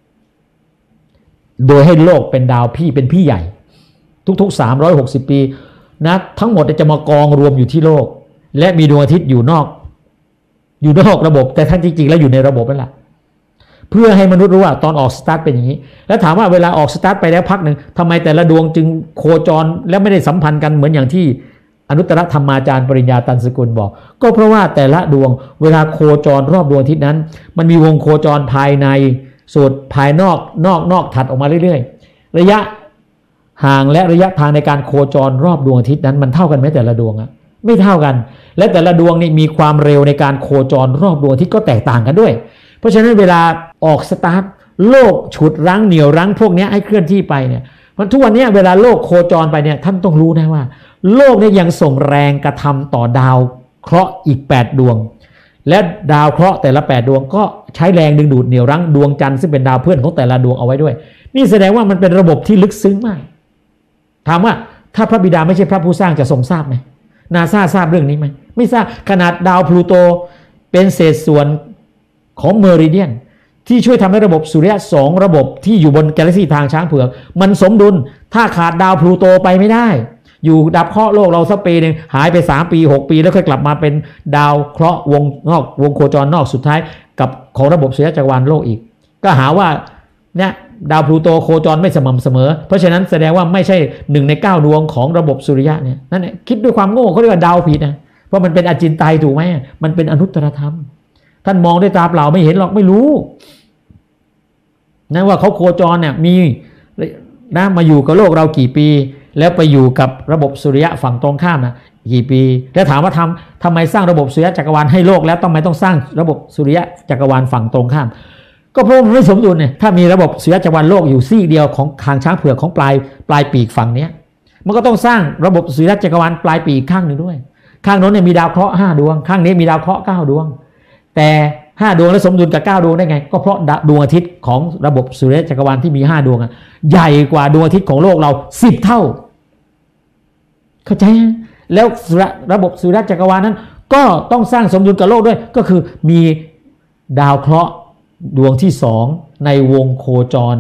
โดยให้โลกเป็นดาวพี่เป็นพี่ใหญ่ทุกๆสามร้อยหกสิบปีนะทั้งหมดจะมากองรวมอยู่ที่โลกและมีดวงอาทิตย์อยู่นอกอยู่นอกระบบแต่ท่านจริงๆแล้วอยู่ในระบบนั่นแหละเพื่อให้มนุษย์รู้ว่าตอนออกสตาร์ทเป็นอย่างนี้แล้วถามว่าเวลาออกสตาร์ทไปแล้วพักหนึ่งทำไมแต่ละดวงจึงโคจรและไม่ได้สัมพันธ์กันเหมือนอย่างที่อนุตตรธรรมาจารย์ปริญญาตันสกุลบอกก็เพราะว่าแต่ละดวงเวลาโคจรรอบดวงอาทิตย์นั้นมันมีวงโคจรภายในส่วนภายนอกนอกนอกถัดออกมาเรื่อยๆระยะห่างและระยะทางในการโคจรรอบดวงอาทิตย์นั้นมันเท่ากันไหมแต่ละดวงอะไม่เท่ากันและแต่ละดวงนี่มีความเร็วในการโคจรรอบดวงอาทิตย์ก็แตกต่างกันด้วยเพราะฉะนั้นเวลาออกสตาร์ทโลกฉุดรั้งเหนี่ยวรั้งพวกนี้ให้เคลื่อนที่ไปเนี่ยมันทุกวันนี้เวลาโลกโคจรไปเนี่ยท่านต้องรู้นะว่าโลกเนี่ยยังส่งแรงกระทำต่อดาวเคราะห์อีกแปดดวงและดาวเคราะห์แต่ละแปดดวงก็ใช้แรงดึงดูดเหนี่ยวรั้งดวงจันทร์ซึ่งเป็นดาวเพื่อนของแต่ละดวงเอาไว้ด้วยนี่แสดงว่ามันเป็นระบบที่ลึกซึ้งมากถามว่าถ้าพระบิดาไม่ใช่พระผู้สร้างจะทรงทราบไหมนาซาทราบเรื่องนี้ไหมไม่ทราบขนาดดาวพลูโตเป็นเศษส่วนของเมริเดียนที่ช่วยทำให้ระบบสุริยะสองระบบที่อยู่บนกาแล็กซี่ทางช้างเผือกมันสมดุลถ้าขาดดาวพลูโตไปไม่ได้อยู่ดับเคราะห์โลกเราสักปีนึงหายไปสามปีหกปีแล้วค่อยกลับมาเป็นดาวเคราะห์วงนอกวงโคจรนอกสุดท้ายกับของระบบสุริยะจักรวาลโลกอีกก็หาว่าเนี่ยดาวพลูโตโคจรไม่สม่ำเสมอเพราะฉะนั้นแสดงว่าไม่ใช่หนึ่งในเก้าดวงของระบบสุริยะเนี่ยนั่นแหละคิดด้วยความโง่เขาเรียกว่าดาวผิดนะเพราะมันเป็นอจินไตยถูกไหมมันเป็นอนุตตรธรรมท่านมองด้วยตาเปล่าไม่เห็นหรอกไม่รู้นะว่าเขาโคจรเนี่ยมีนะมาอยู่กับโลกเรากี่ปีแล้วไปอยู่กับระบบสุริยะฝั่งตรงข้ามนะกี่ปีแล้วถามว่าทำทำไมสร้างระบบสุริยะจักรวาลให้โลกแล้วทำไมต้องสร้างระบบสุริยะจักรวาลฝั่งตรงข้ามก็เพราะมันไม่สมดุลเนี่ยถ้ามีระบบสุริยะจักรวาลโลกอยู่ซี่เดียวของทางช้างเผือกของปลายปลายปีกฝั่งเนี้ยมันก็ต้องสร้างระบบสุริยะจักรวาลปลายปีกข้างหนึ่งด้วยข้างโน้นเนี่ยมีดาวเคราะห์ห้าดวงข้างนี้มีดาวเคราะห์เก้าดวงแต่ห้าดวงแล้วสมดุลกับเก้าดวงได้ไงก็เพราะดวงอาทิตย์ของระบบสุริยะจักรวาลที่มีห้าดวงอ่ะใหญ่กว่าดวงอาทิตย์ของโลกเราสิบเท่าเข้าใจแล้วระบบสุริยะจักรวาลนั้นก็ต้องสร้างสมดุลกับโลกด้วยก็คือมีดาวเคราะห์ดวงที่สองในวงโคจร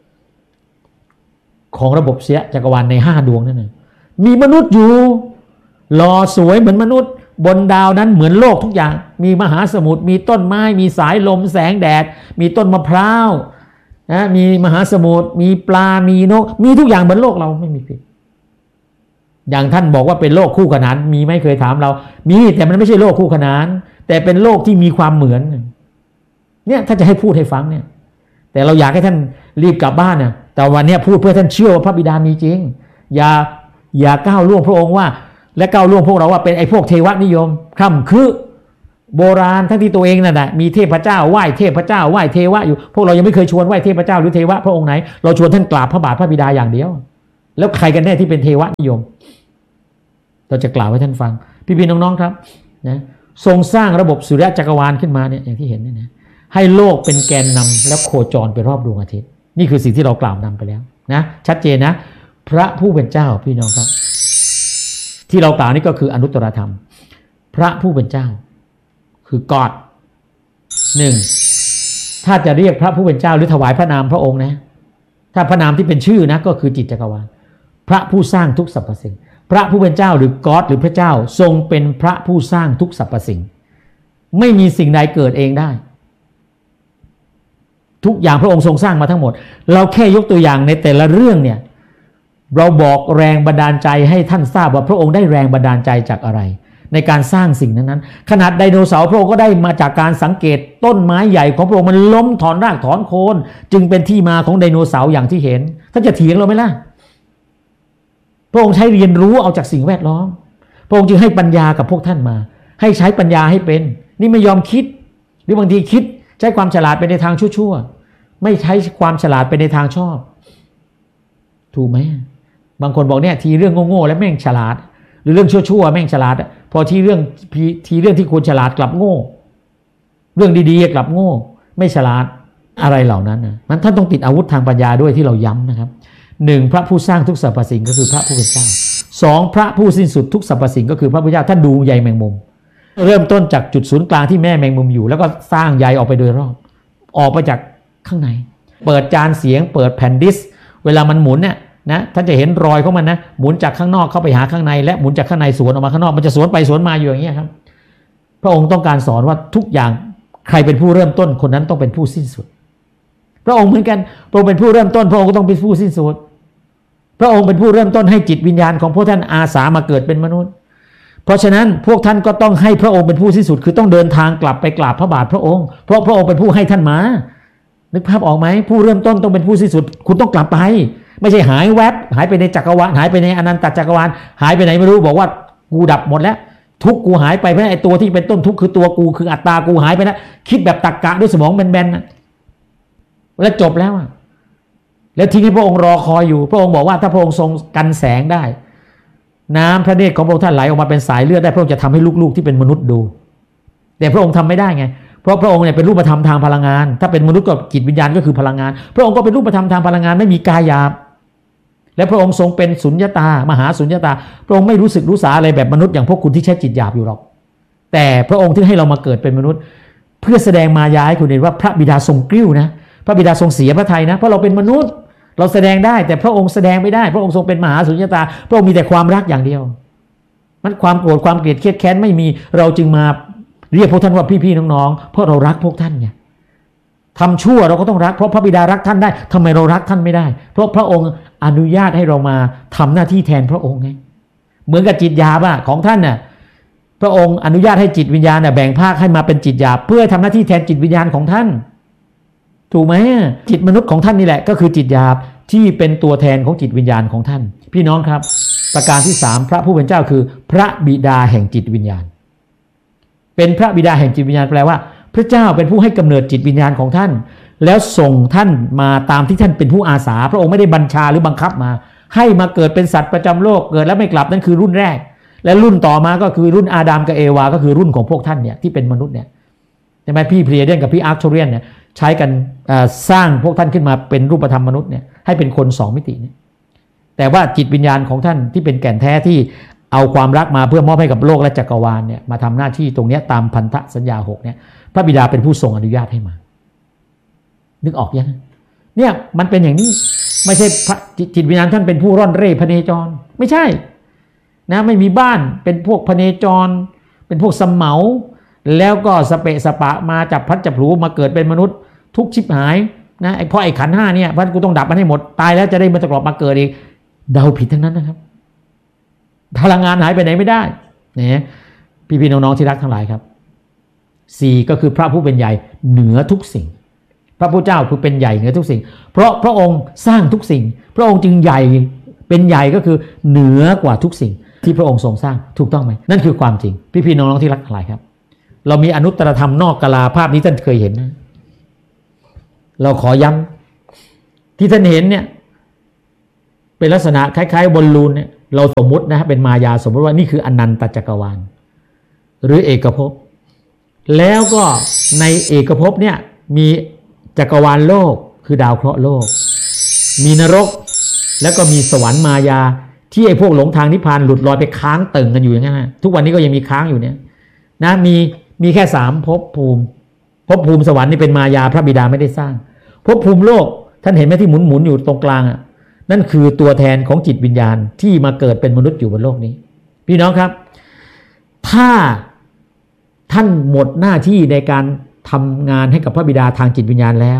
ของระบบสุริยะจักรวาลในห้าดวงนั่นเองมีมนุษย์อยู่หล่อสวยเหมือนมนุษย์บนดาวนั้นเหมือนโลกทุกอย่างมีมหาสมุทรมีต้นไม้มีสายลมแสงแดดมีต้นมะพร้าวนะมีมหาสมุทรมีปลามีนกมีทุกอย่างเหมือนโลกเราไม่มีผิดอย่างท่านบอกว่าเป็นโลกคู่ขนานมีไหมเคยถามเรามีแต่มันไม่ใช่โลกคู่ขนานแต่เป็นโลกที่มีความเหมือนเนี่ยถ้าจะให้พูดให้ฟังเนี่ยแต่เราอยากให้ท่านรีบกลับบ้านเนี่ยแต่วันนี้พูดเพื่อท่านเชื่อว่าพระบิดามีจริงอย่าอย่าก้าวล่วงพระองค์ว่าและก้าวล่วงพวกเราว่าเป็นไอ้พวกเทวนิยมคร่ำคือโบราณทั้งที่ตัวเองนั่นแหละมีเทพเจ้าไหว้เทพเจ้าไหว้เทวะอยู่พวกเรายังไม่เคยชวนไหว้เทพเจ้าหรือเทวะพระองค์ไหนเราชวนท่านกราบพระบาทพระบิดาอย่างเดียวแล้วใครกันแน่ที่เป็นเทวะนิยมเราจะกล่าวให้ท่านฟังพี่ๆน้องๆครับนะทรงสร้างระบบสุริยะจักรวาลขึ้นมาเนี่ยอย่างที่เห็นเนี่ยนะให้โลกเป็นแกนนำและโคจรไปรอบดวงอาทิตย์นี่คือสิ่งที่เรากล่าวนำไปแล้วนะชัดเจนนะพระผู้เป็นเจ้าพี่น้องครับที่เรากล่าวนี่ก็คืออนุตตรธรรมพระผู้เป็นเจ้าคือกอดหนึ่งถ้าจะเรียกพระผู้เป็นเจ้าหรือถวายพระนามพระองค์นะถ้าพระนามที่เป็นชื่อนะก็คือจิตจักรวาลพระผู้สร้างทุกสรรพสิ่งพระผู้เป็นเจ้าหรือกอดหรือพระเจ้าทรงเป็นพระผู้สร้างทุกสรรพสิ่งไม่มีสิ่งใดเกิดเองได้ทุกอย่างพระองค์ทรงสร้างมาทั้งหมดเราแค่ยกตัวอย่างในแต่ละเรื่องเนี่ยเราบอกแรงบันดาลใจให้ท่านทราบว่าพระองค์ได้แรงบันดาลใจจากอะไรในการสร้างสิ่งนั้นๆขนาดไดโนเสาร์พระองค์ก็ได้มาจากการสังเกตต้นไม้ใหญ่ของพระองค์มันล้มถอนรากถอนโคนจึงเป็นที่มาของไดโนเสาร์อย่างที่เห็นท่านจะเถียงเราไหมล่ะพระองค์ใช้เรียนรู้เอาจากสิ่งแวดล้อมพระองค์จึงให้ปัญญากับพวกท่านมาให้ใช้ปัญญาให้เป็นนี่ไม่ยอมคิดหรือบางทีคิดใช้ความฉลาดไปในทางชั่วๆไม่ใช้ความฉลาดไปในทางชอบถูกไหมบางคนบอกเนี่ยทีเรื่องโง่ๆแล้วแม่งฉลาดหรือเรื่องชั่วๆแม่งฉลาดพอทีเรื่องทีเรื่องที่ควรฉลาดกลับโง่เรื่องดีๆกลับโง่ไม่ฉลาดอะไรเหล่านั้นนะมันท่านต้องติดอาวุธทางปัญญาด้วยที่เราย้ำนะครับหนึ่งพระผู้สร้างทุกสรรพสิ่งก็คือพระผู้เป็นเจ้าสองพระผู้สิ้นสุดทุกสรรพสิ่งก็คือพระพุทธเจ้าท่านดูใยแมงมุมเริ่มต้นจากจุดศูนย์กลางที่แม่แมงมุมอยู่แล้วก็สร้างใยออกไปโดยรอบออกไปจากข้างในเปิดจานเสียงเปิดแผ่นดิสเวลามันหมุนเนี่ยนะท่านจะเห็นรอยของมันนะหมุนจากข้างนอกเข้าไปหาข้างในและหมุนจากข้างในสวนออกมาข้างนอกมันจะสวนไปสวนมาอยู่อย่างนี้ครับพระองค์ต้องการสอนว่าทุกอย่างใครเป็นผู้เริ่มต้นคนนั้นต้องเป็นผู้สิ้นสุดพระองค์เหมือนกันพระองค์เป็นผู้เริ่มต้นพระองค์ก็ต้องเป็นผู้สิ้นสุดพระองค์เป็นผู้เริ่มต้นให้จิตวิญญาณของพวกท่านอาสามาเกิดเป็นมนุษย์เพราะฉะนั้นพวกท่านก็ต้องให้พระองค์เป็นผู้สิ้นสุดคือต้องเดินทางกลับไปกราบพระบาทพระองค์เพราะพระองค์เป็นผู้ให้ท่านมานึกภาพออกไหมผู้เริ่มต้นต้องเป็นผู้สิ้นสุดคุณต้องกลับไปไม่ใช่หายแวบหายไปในจักรวาลหายไปในอนันตจักรวาลหายไปไหนไม่รู้บอกว่ากูดับหมดแล้วทุกกูหายไปเพราะไอ้ตัวที่เป็นต้นทุกคือตัวกูคืออัตตากูหายไปแล้วคิดแบบตรรกะด้วยสมองแบนๆนะแล้วจบแล้วอะแล้วทีนี้พระองค์รอคอยอยู่พระองค์บอกว่าถ้าพระองค์ทรงกันแสงได้น้ำพระเนตรของพระองค์ท่านไหลออกมาเป็นสายเลือดได้พระองค์จะทำให้ลูกๆที่เป็นมนุษย์ดูแต่พระองค์ทำไม่ได้ไงเพราะพระองค์เนี่ยเป็นรูปธรรมทางพลังงานถ้าเป็นมนุษย์ก็จิตวิญญาณก็คือพลังงานพระองค์ก็เป็นรูปธรรมทางพลังงานไม่มีกายหยาบและพระองค์ทรงเป็นสุญญตามหาสุญญตาพระองค์ไม่รู้สึกรู้สาอะไรแบบมนุษย์อย่างพวกคุณที่ใช้จิตหยาบอยู่หรอกแต่พระองค์ที่ให้เรามาเกิดเป็นมนุษย์เพื่อแสดงมายาให้คุณเห็นว่าพระบิดาทรงกริ้วนะพระบิดาทรงเสียพระทัยนะเพราะเราเป็นมนุษย์เราแสดงได้แต่พระองค์แสดงไม่ได้พระองค์ทรงเป็นมหาสุญญตาพระองค์มีแต่ความรักอย่างเดียวมันความโกรธความเกลียดเครียดแค้นไม่มีเราจึงมาเรียกพวกท่านว่าพี่ๆน้องๆเพราะเรารักพวกท่านไงทำชั่วเราก็ต้องรักเพราะพระบิดารักท่านได้ทำไมเรารักท่านไม่ได้เพราะพระองค์อนุญาตให้เรามาทำหน้าที่แทนพระองค์ไงเหมือนกับจิตหยาบอะของท่านน่ะพระองค์อนุญาตให้จิตวิญญาณน่ะแบ่งภาคให้มาเป็นจิตหยาบเพื่อทำหน้าที่แทนจิตวิญญาณของท่านถูกไหมจิตมนุษย์ของท่านนี่แหละก็คือจิตหยาบที่เป็นตัวแทนของจิตวิญญาณของท่านพี่น้องครับประการที่สามพระผู้เป็นเจ้าคือพระบิดาแห่งจิตวิญญาณเป็นพระบิดาแห่งจิตวิญญาณแปลว่าพระเจ้าเป็นผู้ให้กำเนิดจิตวิญญาณของท่านแล้วส่งท่านมาตามที่ท่านเป็นผู้อาสาพระองค์ไม่ได้บัญชาหรือบังคับมาให้มาเกิดเป็นสัตว์ประจำโลกเกิดแล้วไม่กลับนั่นคือรุ่นแรกและรุ่นต่อมาก็คือรุ่นอาดัมกับเอวาก็คือรุ่นของพวกท่านเนี่ยที่เป็นมนุษย์เนี่ยใช่ไหมพี่เพลียเดียนกับพี่อาร์คโทเรียนเนี่ยใช้กันสร้างพวกท่านขึ้นมาเป็นรูปธรรมมนุษย์เนี่ยให้เป็นคนสองมิติเนี่ยแต่ว่าจิตวิญญาณของท่านที่เป็นแก่นแท้ที่เอาความรักมาเพื่อมอบให้กับโลกและจักรวาลเนี่ยมาทำหน้าที่ตรงนี้ตามพันธสัญญาหกเนี่ยพระบิดาเป็นผู้ทรงอนุญาตให้มานึกออกยังเนี่ยมันเป็นอย่างนี้ไม่ใช่พระจิตวิญญาณท่านเป็นผู้ร่อนเร่พเนจรไม่ใช่นะไม่มีบ้านเป็นพวกพเนจรเป็นพวกสมเหมาแล้วก็สเปะสปะมาจับพัดจับผูมาเกิดเป็นมนุษย์ทุกชิบหายนะไอ้เพราะไอ้ขันห้าเนี่ยพัดกูต้องดับมันให้หมดตายแล้วจะได้มาตกรอบมาเกิดอีกเดาผิดทั้งนั้นนะครับพลังงานหายไปไหนไม่ได้เนี่ยพี่ๆน้องๆที่รักทั้งหลายครับสี่ก็คือพระผู้เป็นใหญ่เหนือทุกสิ่งพระพุทธเจ้าคือเป็นใหญ่เหนือทุกสิ่งเพราะพระองค์สร้างทุกสิ่งพระองค์จึงใหญ่เป็นใหญ่ก็คือเหนือกว่าทุกสิ่งที่พระองค์ทรงสร้างถูกต้องไหมนั่นคือความจริงพี่ๆน้องๆที่รักทั้งหลายครับเรามีอนุตตรธรรมนอกกาลาภาพนี้ท่านเคยเห็นนะเราขอย้ำที่ท่านเห็นเนี่ยเป็นลักษณะคล้ายๆบอลลูนเนี่ยเราสมมุตินะเป็นมายาสมมุติว่านี่คืออนันตจักรวาลหรือเอกภพแล้วก็ในเอกภพเนี่ยมีจักรวาลโลกคือดาวเคราะห์โลกมีนรกแล้วก็มีสวรรค์มายาที่ไอ้พวกหลงทางนิพพานหลุดลอยไปค้างตึงกันอยู่อย่างนั้นนะทุกวันนี้ก็ยังมีค้างอยู่เนี่ยนะมีมีแค่สามภพภูมิภพภูมิสวรรค์นี่เป็นมายาพระบิดาไม่ได้สร้างภพภูมิโลกท่านเห็นไหมที่หมุนหมุนอยู่ตรงกลางอ่ะนั่นคือตัวแทนของจิตวิญญาณที่มาเกิดเป็นมนุษย์อยู่บนโลกนี้พี่น้องครับถ้าท่านหมดหน้าที่ในการทำงานให้กับพระบิดาทางจิตวิญญาณแล้ว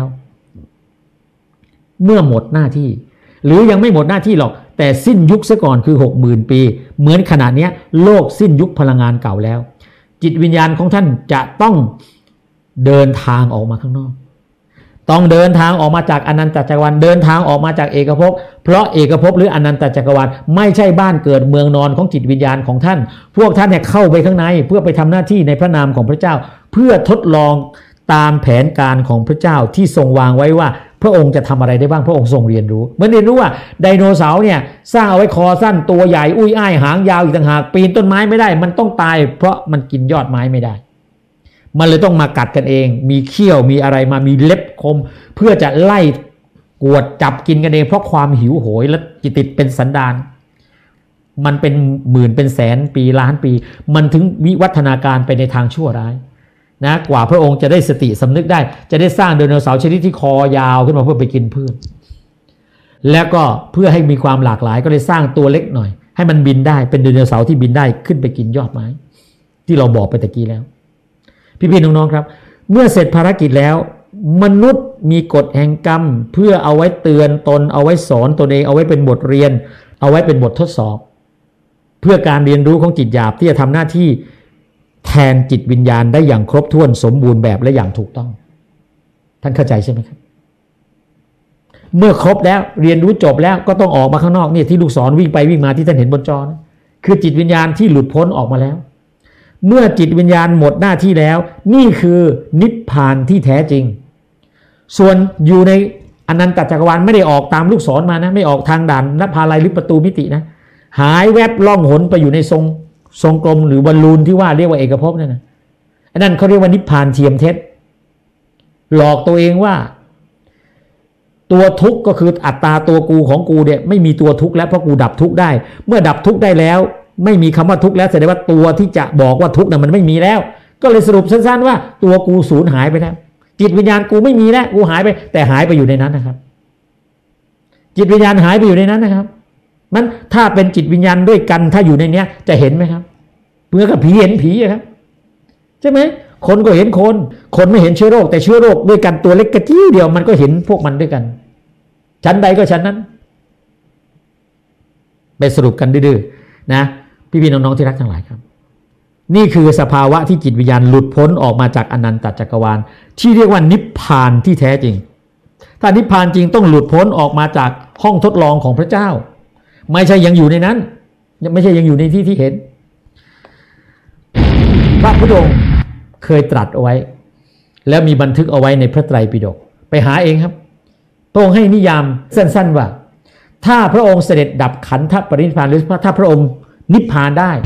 เมื่อหมดหน้าที่หรือยังไม่หมดหน้าที่หรอกแต่สิ้นยุคซะก่อนคือ หกหมื่น ปีเหมือนขณะนี้โลกสิ้นยุคพลังงานเก่าแล้วจิตวิญญาณของท่านจะต้องเดินทางออกมาข้างนอกต้องเดินทางออกมาจากอนันตจักรวาลเดินทางออกมาจากเอกภพเพราะเอกภพหรืออนันตจักรวาลไม่ใช่บ้านเกิดเมืองนอนของจิตวิญญาณของท่านพวกท่านเนี่ยเข้าไปข้างในเพื่อไปทำหน้าที่ในพระนามของพระเจ้าเพื่อทดลองตามแผนการของพระเจ้าที่ทรงวางไว้ว่าพระองค์จะทำอะไรได้บ้างพระองค์ทรงเรียนรู้เหมือนเรียนรู้ว่าไดโนเสาร์เนี่ยสร้างเอาไว้คอสั้นตัวใหญ่อุ้ยอ้ายหางยาวอีกต่างหากปีนต้นไม้ไม่ได้มันต้องตายเพราะมันกินยอดไม้ไม่ได้มันเลยต้องมากัดกันเองมีเขี้ยวมีอะไรมามีเล็บคมเพื่อจะไล่กวดจับกินกันเองเพราะความหิวโหยและจิตติดเป็นสันดานมันเป็นหมื่นเป็นแสนปีล้านปีมันถึงวิวัฒนาการไปในทางชั่วร้ายนะกว่าพระองค์จะได้สติสำนึกได้จะได้สร้างไดโนเสาร์ชนิดที่คอยาวขึ้นมาเพื่อไปกินพืชแล้วก็เพื่อให้มีความหลากหลายก็เลยสร้างตัวเล็กหน่อยให้มันบินได้เป็นไดโนเสาร์ที่บินได้ขึ้นไปกินยอดไม้ที่เราบอกไปตะกี้แล้วพี่ๆน้องๆครับเมื่อเสร็จภารกิจแล้วมนุษย์มีกฎแห่งกรรมเพื่อเอาไว้เตือนตนเอาไว้สอนตนเองเอาไว้เป็นบทเรียนเอาไว้เป็นบททดสอบเพื่อการเรียนรู้ของจิตหยาบที่จะทำหน้าที่แทนจิตวิญญาณได้อย่างครบถ้วนสมบูรณ์แบบและอย่างถูกต้องท่านเข้าใจใช่ไหมครับเมื่อครบแล้วเรียนรู้จบแล้วก็ต้องออกมาข้างนอกเนี่ยที่ลูกศรวิ่งไปวิ่งมาที่ท่านเห็นบนจอนะคือจิตวิญญาณที่หลุดพ้นออกมาแล้วเมื่อจิตวิญญาณหมดหน้าที่แล้วนี่คือนิพพานที่แท้จริงส่วนอยู่ในอนันตจักรวาลไม่ได้ออกตามลูกศรมานะไม่ออกทางด่านนภาลัยหรือประตูมิตินะหายแวบล่องหนไปอยู่ในทรงทรงกลมหรือบอลลูนที่ว่าเรียกว่าเอกภพนั่นนะอันนั้นเขาเรียกว่านิพพานเทียมเท็จหลอกตัวเองว่าตัวทุกข์ก็คืออัตตาตัวกูของกูเนี่ยไม่มีตัวทุกข์แล้วเพราะกูดับทุกข์ได้เมื่อดับทุกข์ได้แล้วไม่มีคำว่าทุกข์แล้วแสดงว่าตัวที่จะบอกว่าทุกข์น่ะมันไม่มีแล้วก็เลยสรุปสั้นๆว่าตัวกูสูญหายไปแล้วจิตวิญญาณกูไม่มีแล้วกูหายไปแต่หายไปอยู่ในนั้นนะครับจิตวิญญาณหายไปอยู่ในนั้นนะครับมันถ้าเป็นจิตวิญญาณด้วยกันถ้าอยู่ในเนี้ยจะเห็นไหมครับเมื่อกับผีเห็นผีครับใช่ไหมคนก็เห็นคนคนไม่เห็นเชื้อโรคแต่เชื้อโรคด้วยกันตัวเล็กกระจี้เดียวมันก็เห็นพวกมันด้วยกันชั้นใดก็ชั้นนั้นไปสรุปกันดื้อๆนะพี่ๆน้องๆที่รักทั้งหลายครับนี่คือสภาวะที่จิตวิญญาณหลุดพ้นออกมาจากอนันตจักรวาลที่เรียกว่านิพพานที่แท้จริงถ้านิพพานจริงต้องหลุดพ้นออกมาจากห้องทดลองของพระเจ้าไม่ใช่ยังอยู่ในนั้นไม่ใช่ยังอยู่ในที่ที่เห็นพระพุทธองค์เคยตรัสเอาไว้แล้วมีบันทึกเอาไว้ในพระไตรปิฎกไปหาเองครับพระองค์ให้นิยามสั้นๆว่าถ้าพระองค์เสด็จดับขันธปรินิพพานหรือถ้าพระองค์นิพพานได้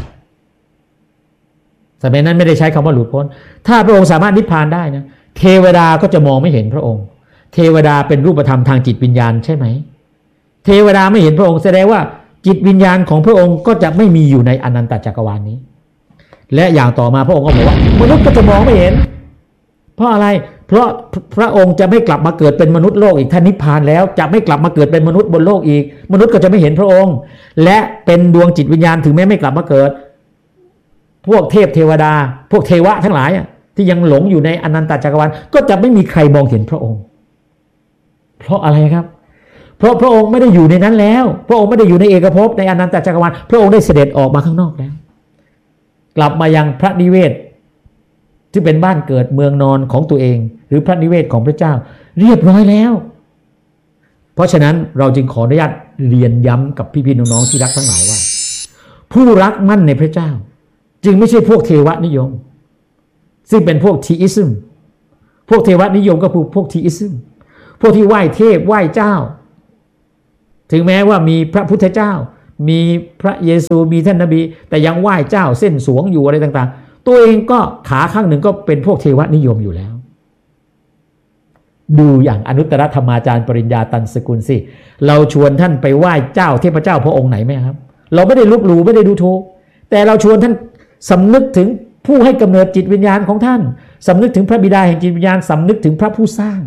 สมัยนั้นไม่ได้ใช้คำว่าหลุดพ้นถ้าพระองค์สามารถนิพพานได้นะเทวดาก็จะมองไม่เห็นพระองค์เทวดาเป็นรูปธรรมทางจิตวิญญาณใช่ไหมเทวดาไม่เห็นพระองค์แสดงว่าจิตวิญญาณของพระองค์ก็จะไม่มีอยู่ในอนันตจักรวาลนี้และอย่างต่อมาพระองค์ก็บอกว่ามนุษย์ก็จะมองไม่เห็นเพราะอะไรเพราะพระองค์จะไม่กลับมาเกิดเป็นมนุษย์โลกอีกท่านนิพพานแล้วจะไม่กลับมาเกิดเป็นมนุษย์บนโลกอีกมนุษย์ก็จะไม่เห็นพระองค์และเป็นดวงจิตวิญญาณถึงแม้ไม่กลับมาเกิดพวกเทพเทวดาพวกเทวะทั้งหลายที่ยังหลงอยู่ในอนันตจักรวาลก็จะไม่มีใครมองเห็นพระองค์เพราะอะไรครับเพราะพระองค์ไม่ได้อยู่ในนั้นแล้วพระองค์ไม่ได้อยู่ในเอกภพในอนันตจักรวาลพระองค์ได้เสด็จออกมาข้างนอกแล้วกลับมายังพระนิเวศที่เป็นบ้านเกิดเมืองนอนของตัวเองหรือพระนิเวศของพระเจ้าเรียบร้อยแล้วเพราะฉะนั้นเราจึงขออนุญาตเรียนย้ำกับพี่ๆน้องๆที่รักทั้งหลายว่าผู้รักมั่นในพระเจ้าจึงไม่ใช่พวกเทวนิยมซึ่งเป็นพวกทีอิซึมพวกเทวนิยมก็คือพวกทีอิซึมพวกที่ไหว้เทพไหว้เจ้าถึงแม้ว่ามีพระพุทธเจ้ามีพระเยซูมีท่านนบีแต่ยังไหว้เจ้าเส้นสวงอยู่อะไรต่างๆตัวเองก็ขาข้างหนึ่งก็เป็นพวกเทวนิยมอยู่แล้วดูอย่างอนุตตรธรรมาจารย์ปริญญาตันสกุลสิเราชวนท่านไปไหว้เจ้าเทพเจ้าพระองค์ไหนไหมครับเราไม่ได้ลบหลู่ไม่ได้ดูถูกแต่เราชวนท่านสำนึกถึงผู้ให้กำเนิดจิตวิญญาณของท่านสำนึกถึงพระบิดาแห่งจิตวิญญาณสำนึกถึงพระผู้สร้าง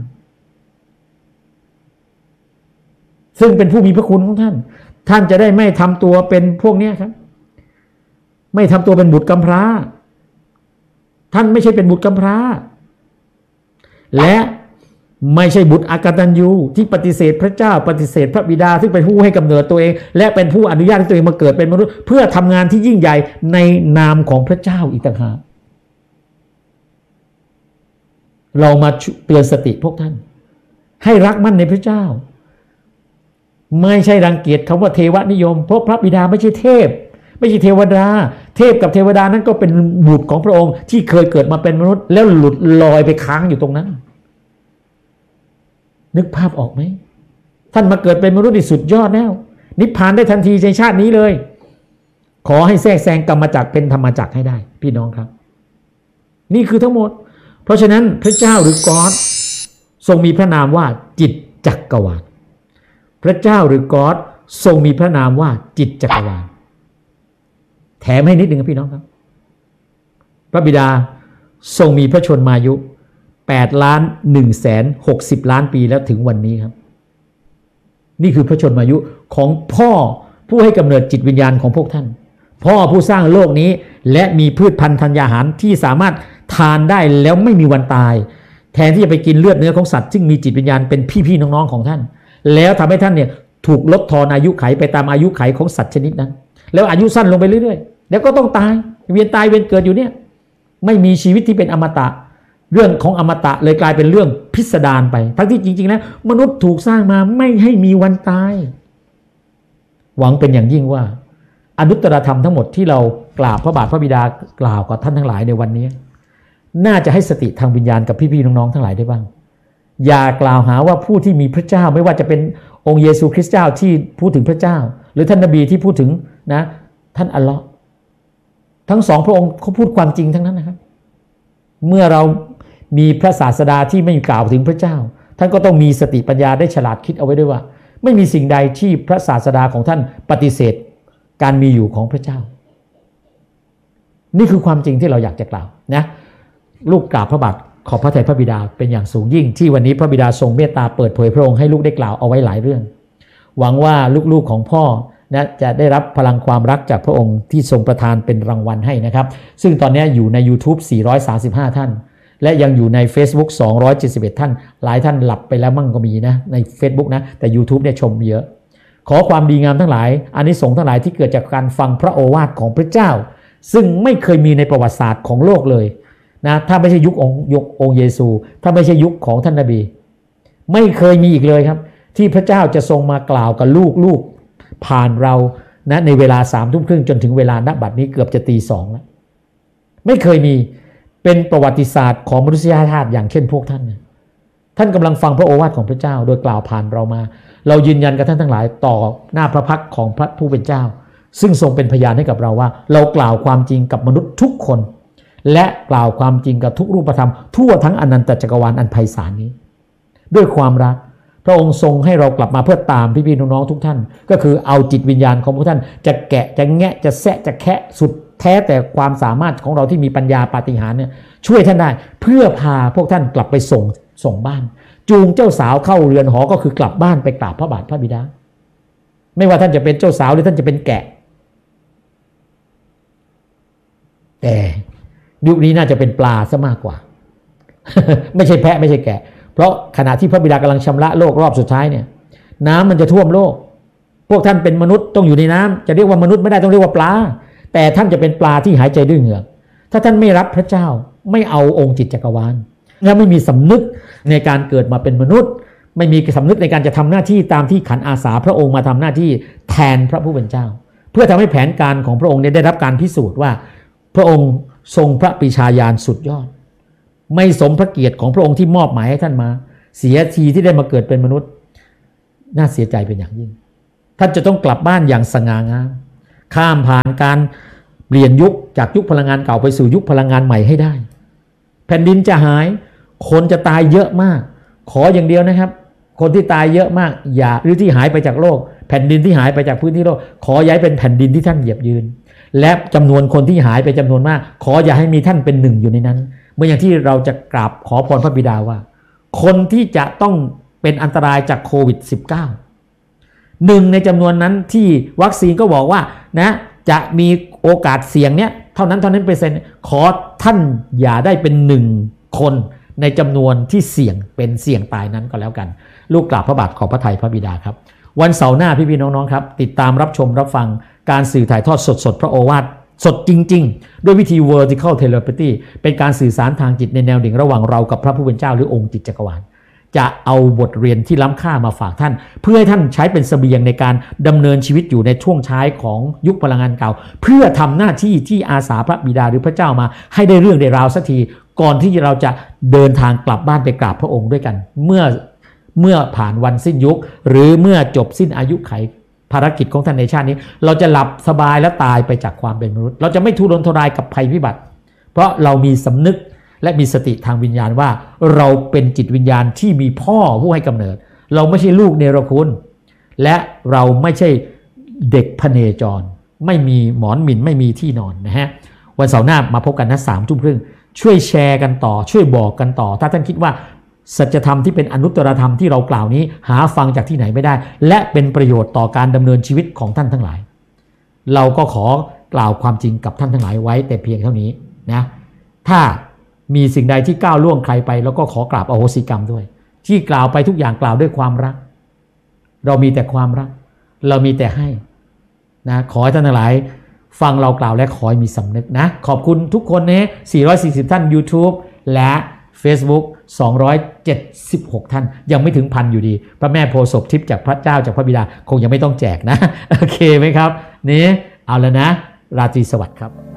ซึ่งเป็นผู้มีพระคุณของท่านท่านจะได้ไม่ทำตัวเป็นพวกนี้ครับไม่ทำตัวเป็นบุตรกำพร้าท่านไม่ใช่เป็นบุตรกำพร้าและไม่ใช่บุตรอกตัญญูที่ปฏิเสธพระเจ้าปฏิเสธพระบิดาซึ่งเป็นผู้ให้กำเนิดตัวเองและเป็นผู้อนุญาตให้ตัวเองมาเกิดเป็นมนุษย์เพื่อทำงานที่ยิ่งใหญ่ในนามของพระเจ้าอีกต่างหากเรามาเตือนสติพวกท่านให้รักมั่นในพระเจ้าไม่ใช่รังเกียจคำว่าเทวนิยมเพราะพระบิดาไม่ใช่เทพไม่ใช่เทวดาเทพกับเทวดานั้นก็เป็นบุตรของพระองค์ที่เคยเกิดมาเป็นมนุษย์แล้วหลุดลอยไปค้างอยู่ตรงนั้นนึกภาพออกไหมท่านมาเกิดเป็นมนุษย์ที่สุดยอดแล้วนิพพานได้ทันทีในชาตินี้เลยขอให้แทรกแซงกรรมจักรเป็นธรรมจักรให้ได้พี่น้องครับนี่คือทั้งหมดเพราะฉะนั้นพระเจ้าหรือกอดทรงมีพระนามว่าจิตจักรวาลพระเจ้าหรือกอดทรงมีพระนามว่าจิตจักรวาลแถมให้นิดหนึ่งครับพี่น้องครับพระบิดาทรงมีพระชนมายุแปดล้านหนึ่งแสนหกสิบล้านปีแล้วถึงวันนี้ครับนี่คือพระชนมายุของพ่อผู้ให้กำเนิดจิตวิญญาณของพวกท่านพ่อผู้สร้างโลกนี้และมีพืชพันธุ์ธัญญาหารที่สามารถทานได้แล้วไม่มีวันตายแทนที่จะไปกินเลือดเนื้อของสัตว์ซึ่งมีจิตวิญญาณเป็นพี่ๆน้องๆของท่านแล้วทำให้ท่านเนี่ยถูกลดทอนอายุไขไปตามอายุไขของสัตว์ชนิดนั้นแล้วอายุสั้นลงไปเรื่อยๆแล้วก็ต้องตายเวียนตายเวียนเกิดอยู่เนี่ยไม่มีชีวิตที่เป็นอมตะเรื่องของอมตะเลยกลายเป็นเรื่องพิสดารไปทั้งที่จริงๆแล้วมนุษย์ถูกสร้างมาไม่ให้มีวันตายหวังเป็นอย่างยิ่งว่าอนุตตรธรรมทั้งหมดที่เรากราบพระบาทพระบิดากล่าวกับท่านทั้งหลายในวันนี้น่าจะให้สติทางวิญญาณกับพี่ๆน้องๆทั้งหลายได้บ้างอย่ากล่าวหาว่าผู้ที่มีพระเจ้าไม่ว่าจะเป็นองค์เยซูคริสต์เจ้าที่พูดถึงพระเจ้าหรือท่านนบีที่พูดถึงนะท่านอัลเลาะห์ทั้งสองพระองค์เขาพูดความจริงทั้งนั้นนะครับเมื่อเรามีพระศาสดาที่ไม่กล่าวถึงพระเจ้าท่านก็ต้องมีสติปัญญาได้ฉลาดคิดเอาไว้ด้วยว่าไม่มีสิ่งใดที่พระศาสดาของท่านปฏิเสธการมีอยู่ของพระเจ้านี่คือความจริงที่เราอยากจะกล่าวนะลูกกราบพระบาทขอบพระทัยพระบิดาเป็นอย่างสูงยิ่งที่วันนี้พระบิดาทรงเมตตาเปิดเผยพระองค์ให้ลูกได้กล่าวเอาไว้หลายเรื่องหวังว่าลูกๆของพ่อนะจะได้รับพลังความรักจากพระองค์ที่ทรงประทานเป็นรางวัลให้นะครับซึ่งตอนนี้อยู่ใน YouTube สี่ร้อยสามสิบห้า ท่านและยังอยู่ใน Facebook สองร้อยเจ็ดสิบเอ็ด ท่านหลายท่านหลับไปแล้วมั่งก็มีนะใน Facebook นะแต่ YouTube เนี่ยชมเยอะขอความดีงามทั้งหลายอานิสงส์ทั้งหลายที่เกิดจากการฟังพระโอวาทของพระเจ้าซึ่งไม่เคยมีในประวัติศาสตร์ของโลกเลยนะถ้าไม่ใช่ยุคองค์ยกองค์เยซูถ้าไม่ใช่ยุคของท่านนบีไม่เคยมีอีกเลยครับที่พระเจ้าจะทรงมากล่าวกับลูกลูกผ่านเรานะในเวลาสามทุ่มครึ่งจนถึงเวลาณบัดนี้เกือบจะตีสองแล้วไม่เคยมีเป็นประวัติศาสตร์ของมนุษยชาติอย่างเช่นพวกท่านท่านกำลังฟังพระโอวาทของพระเจ้าโดยกล่าวผ่านเรามาเรายืนยันกับท่านทั้งหลายต่อหน้าพระพักตร์ของพระผู้เป็นเจ้าซึ่งทรงเป็นพยานให้กับเราว่าเรากล่าวความจริงกับมนุษย์ทุกคนและกล่าวความจริงกับทุกรูปธรรมทั่วทั้งอนันตจักรวาลอันไพศาลนี้ด้วยความรักพระองค์ทรงให้เรากลับมาเพื่อตามพี่ๆน้องๆทุกท่านก็คือเอาจิตวิญญาณของพวกท่านจะแกะจะแงะจะแซะจะแคะสุดแท้แต่ความสามารถของเราที่มีปัญญาปาฏิหาริย์เนี่ยช่วยท่านได้เพื่อพาพวกท่านกลับไปส่งส่งบ้านจูงเจ้าสาวเข้าเรือนหอก็คือกลับบ้านไปกราบพระบาทพระบิดาไม่ว่าท่านจะเป็นเจ้าสาวหรือท่านจะเป็นแกะแต่ยุคนี้น่าจะเป็นปลาซะมากกว่า ไม่ใช่แพะไม่ใช่แกะเพราะขณะที่พระบิดากำลังชำระโลกรอบสุดท้ายเนี่ยน้ำมันจะท่วมโลกพวกท่านเป็นมนุษย์ต้องอยู่ในน้ำจะเรียกว่ามนุษย์ไม่ได้ต้องเรียกว่าปลาแต่ท่านจะเป็นปลาที่หายใจด้วยเหงือกถ้าท่านไม่รับพระเจ้าไม่เอาองค์จิตจักรวาลและไม่มีสำนึกในการเกิดมาเป็นมนุษย์ไม่มีสำนึกในการจะทำหน้าที่ตามที่ขันอาสาพระองค์มาทำหน้าที่แทนพระผู้เป็นเจ้าเพื่อทำให้แผนการของพระองค์ได้รับการพิสูจน์ว่าพระองค์ทรงพระปรีชาญาณสุดยอดไม่สมพระเกียรติของพระองค์ที่มอบหมายให้ท่านมาเสียทีที่ได้มาเกิดเป็นมนุษย์น่าเสียใจเป็นอย่างยิ่งท่านจะต้องกลับบ้านอย่างสง่างามข้ามผ่านการเปลี่ยนยุคจากยุคพลังงานเก่าไปสู่ยุคพลังงานใหม่ให้ได้แผ่นดินจะหายคนจะตายเยอะมากขออย่างเดียวนะครับคนที่ตายเยอะมากอย่าหรือที่หายไปจากโลกแผ่นดินที่หายไปจากพื้นที่โลกขอย้ายเป็นแผ่นดินที่ท่านเหยียบยืนและจำนวนคนที่หายไปจำนวนมากขออย่าให้มีท่านเป็นหนึ่งอยู่ในนั้นเมื่ออย่างที่เราจะกราบขอพรพระบิดาว่าคนที่จะต้องเป็นอันตรายจากโควิด สิบเก้า หนึ่งในจำนวนนั้นที่วัคซีนก็บอกว่านะจะมีโอกาสเสี่ยงเนี้ยเท่านั้นเท่านั้นเปอร์เซ็นต์ขอท่านอย่าได้เป็นหนึ่งคนในจำนวนที่เสี่ยงเป็นเสี่ยงตายนั้นก็แล้วกันลูกกราบพระบาทขอบพระทัยพระบิดาครับวันเสาร์หน้าพี่ๆน้องๆครับติดตามรับชมรับฟังการสื่อถ่ายทอดสดๆพระโอวาทสดจริงๆด้วยวิธี vertical telepathy เป็นการสื่อสารทางจิตในแนวดิ่งระหว่างเรากับพระผู้เป็นเจ้าหรือองค์จิตจักรวาลจะเอาบทเรียนที่ล้ำค่ามาฝากท่านเพื่อให้ท่านใช้เป็นเสบียงในการดำเนินชีวิตอยู่ในช่วงท้ายของยุคพลังงานเก่าเพื่อทำหน้าที่ที่อาสาพระบิดาหรือพระเจ้ามาให้ได้เรื่องได้ราวสักทีก่อนที่เราจะเดินทางกลับบ้านไปกราบพระองค์ด้วยกันเมื่อเมื่อผ่านวันสิ้นยุคหรือเมื่อจบสิ้นอายุไขภารกิจของท่านในชาตินี้เราจะหลับสบายและตายไปจากความเป็นมนุษย์เราจะไม่ทุรนทุรายกับภัยพิบัติเพราะเรามีสำนึกและมีสติทางวิญญาณว่าเราเป็นจิตวิญญาณที่มีพ่อผู้ให้กำเนิดเราไม่ใช่ลูกเนรคุณและเราไม่ใช่เด็กพเนจรไม่มีหมอนหมิ่นไม่มีที่นอนนะฮะวันเสาร์หน้ามาพบกันนะสามทุ่มครึ่งช่วยแชร์กันต่อช่วยบอกกันต่อถ้าท่านคิดว่าสัจธรรมที่เป็นอนุตตรธรรมที่เรากล่าวนี้หาฟังจากที่ไหนไม่ได้และเป็นประโยชน์ต่อการดำเนินชีวิตของท่านทั้งหลายเราก็ขอกล่าวความจริงกับท่านทั้งหลายไว้แต่เพียงเท่านี้นะถ้ามีสิ่งใดที่ก้าวล่วงใครไปแล้วก็ขอกราบอโหสิกรรมด้วยที่กล่าวไปทุกอย่างกล่าวด้วยความรักเรามีแต่ความรักเรามีแต่ให้นะขอให้ท่านทั้งหลายฟังเรากล่าวและขอให้มีสำนึกนะขอบคุณทุกคนนะสี่ร้อยสี่สิบท่าน YouTube และ Facebook สองร้อยเจ็ดสิบหกท่านยังไม่ถึงพันอยู่ดีพระแม่โพธิ์ศพทิพย์จากพระเจ้าจากพระบิดาคงยังไม่ต้องแจกนะโอเคไหมครับนี่เอาแล้วนะราตรีสวัสดิ์ครับ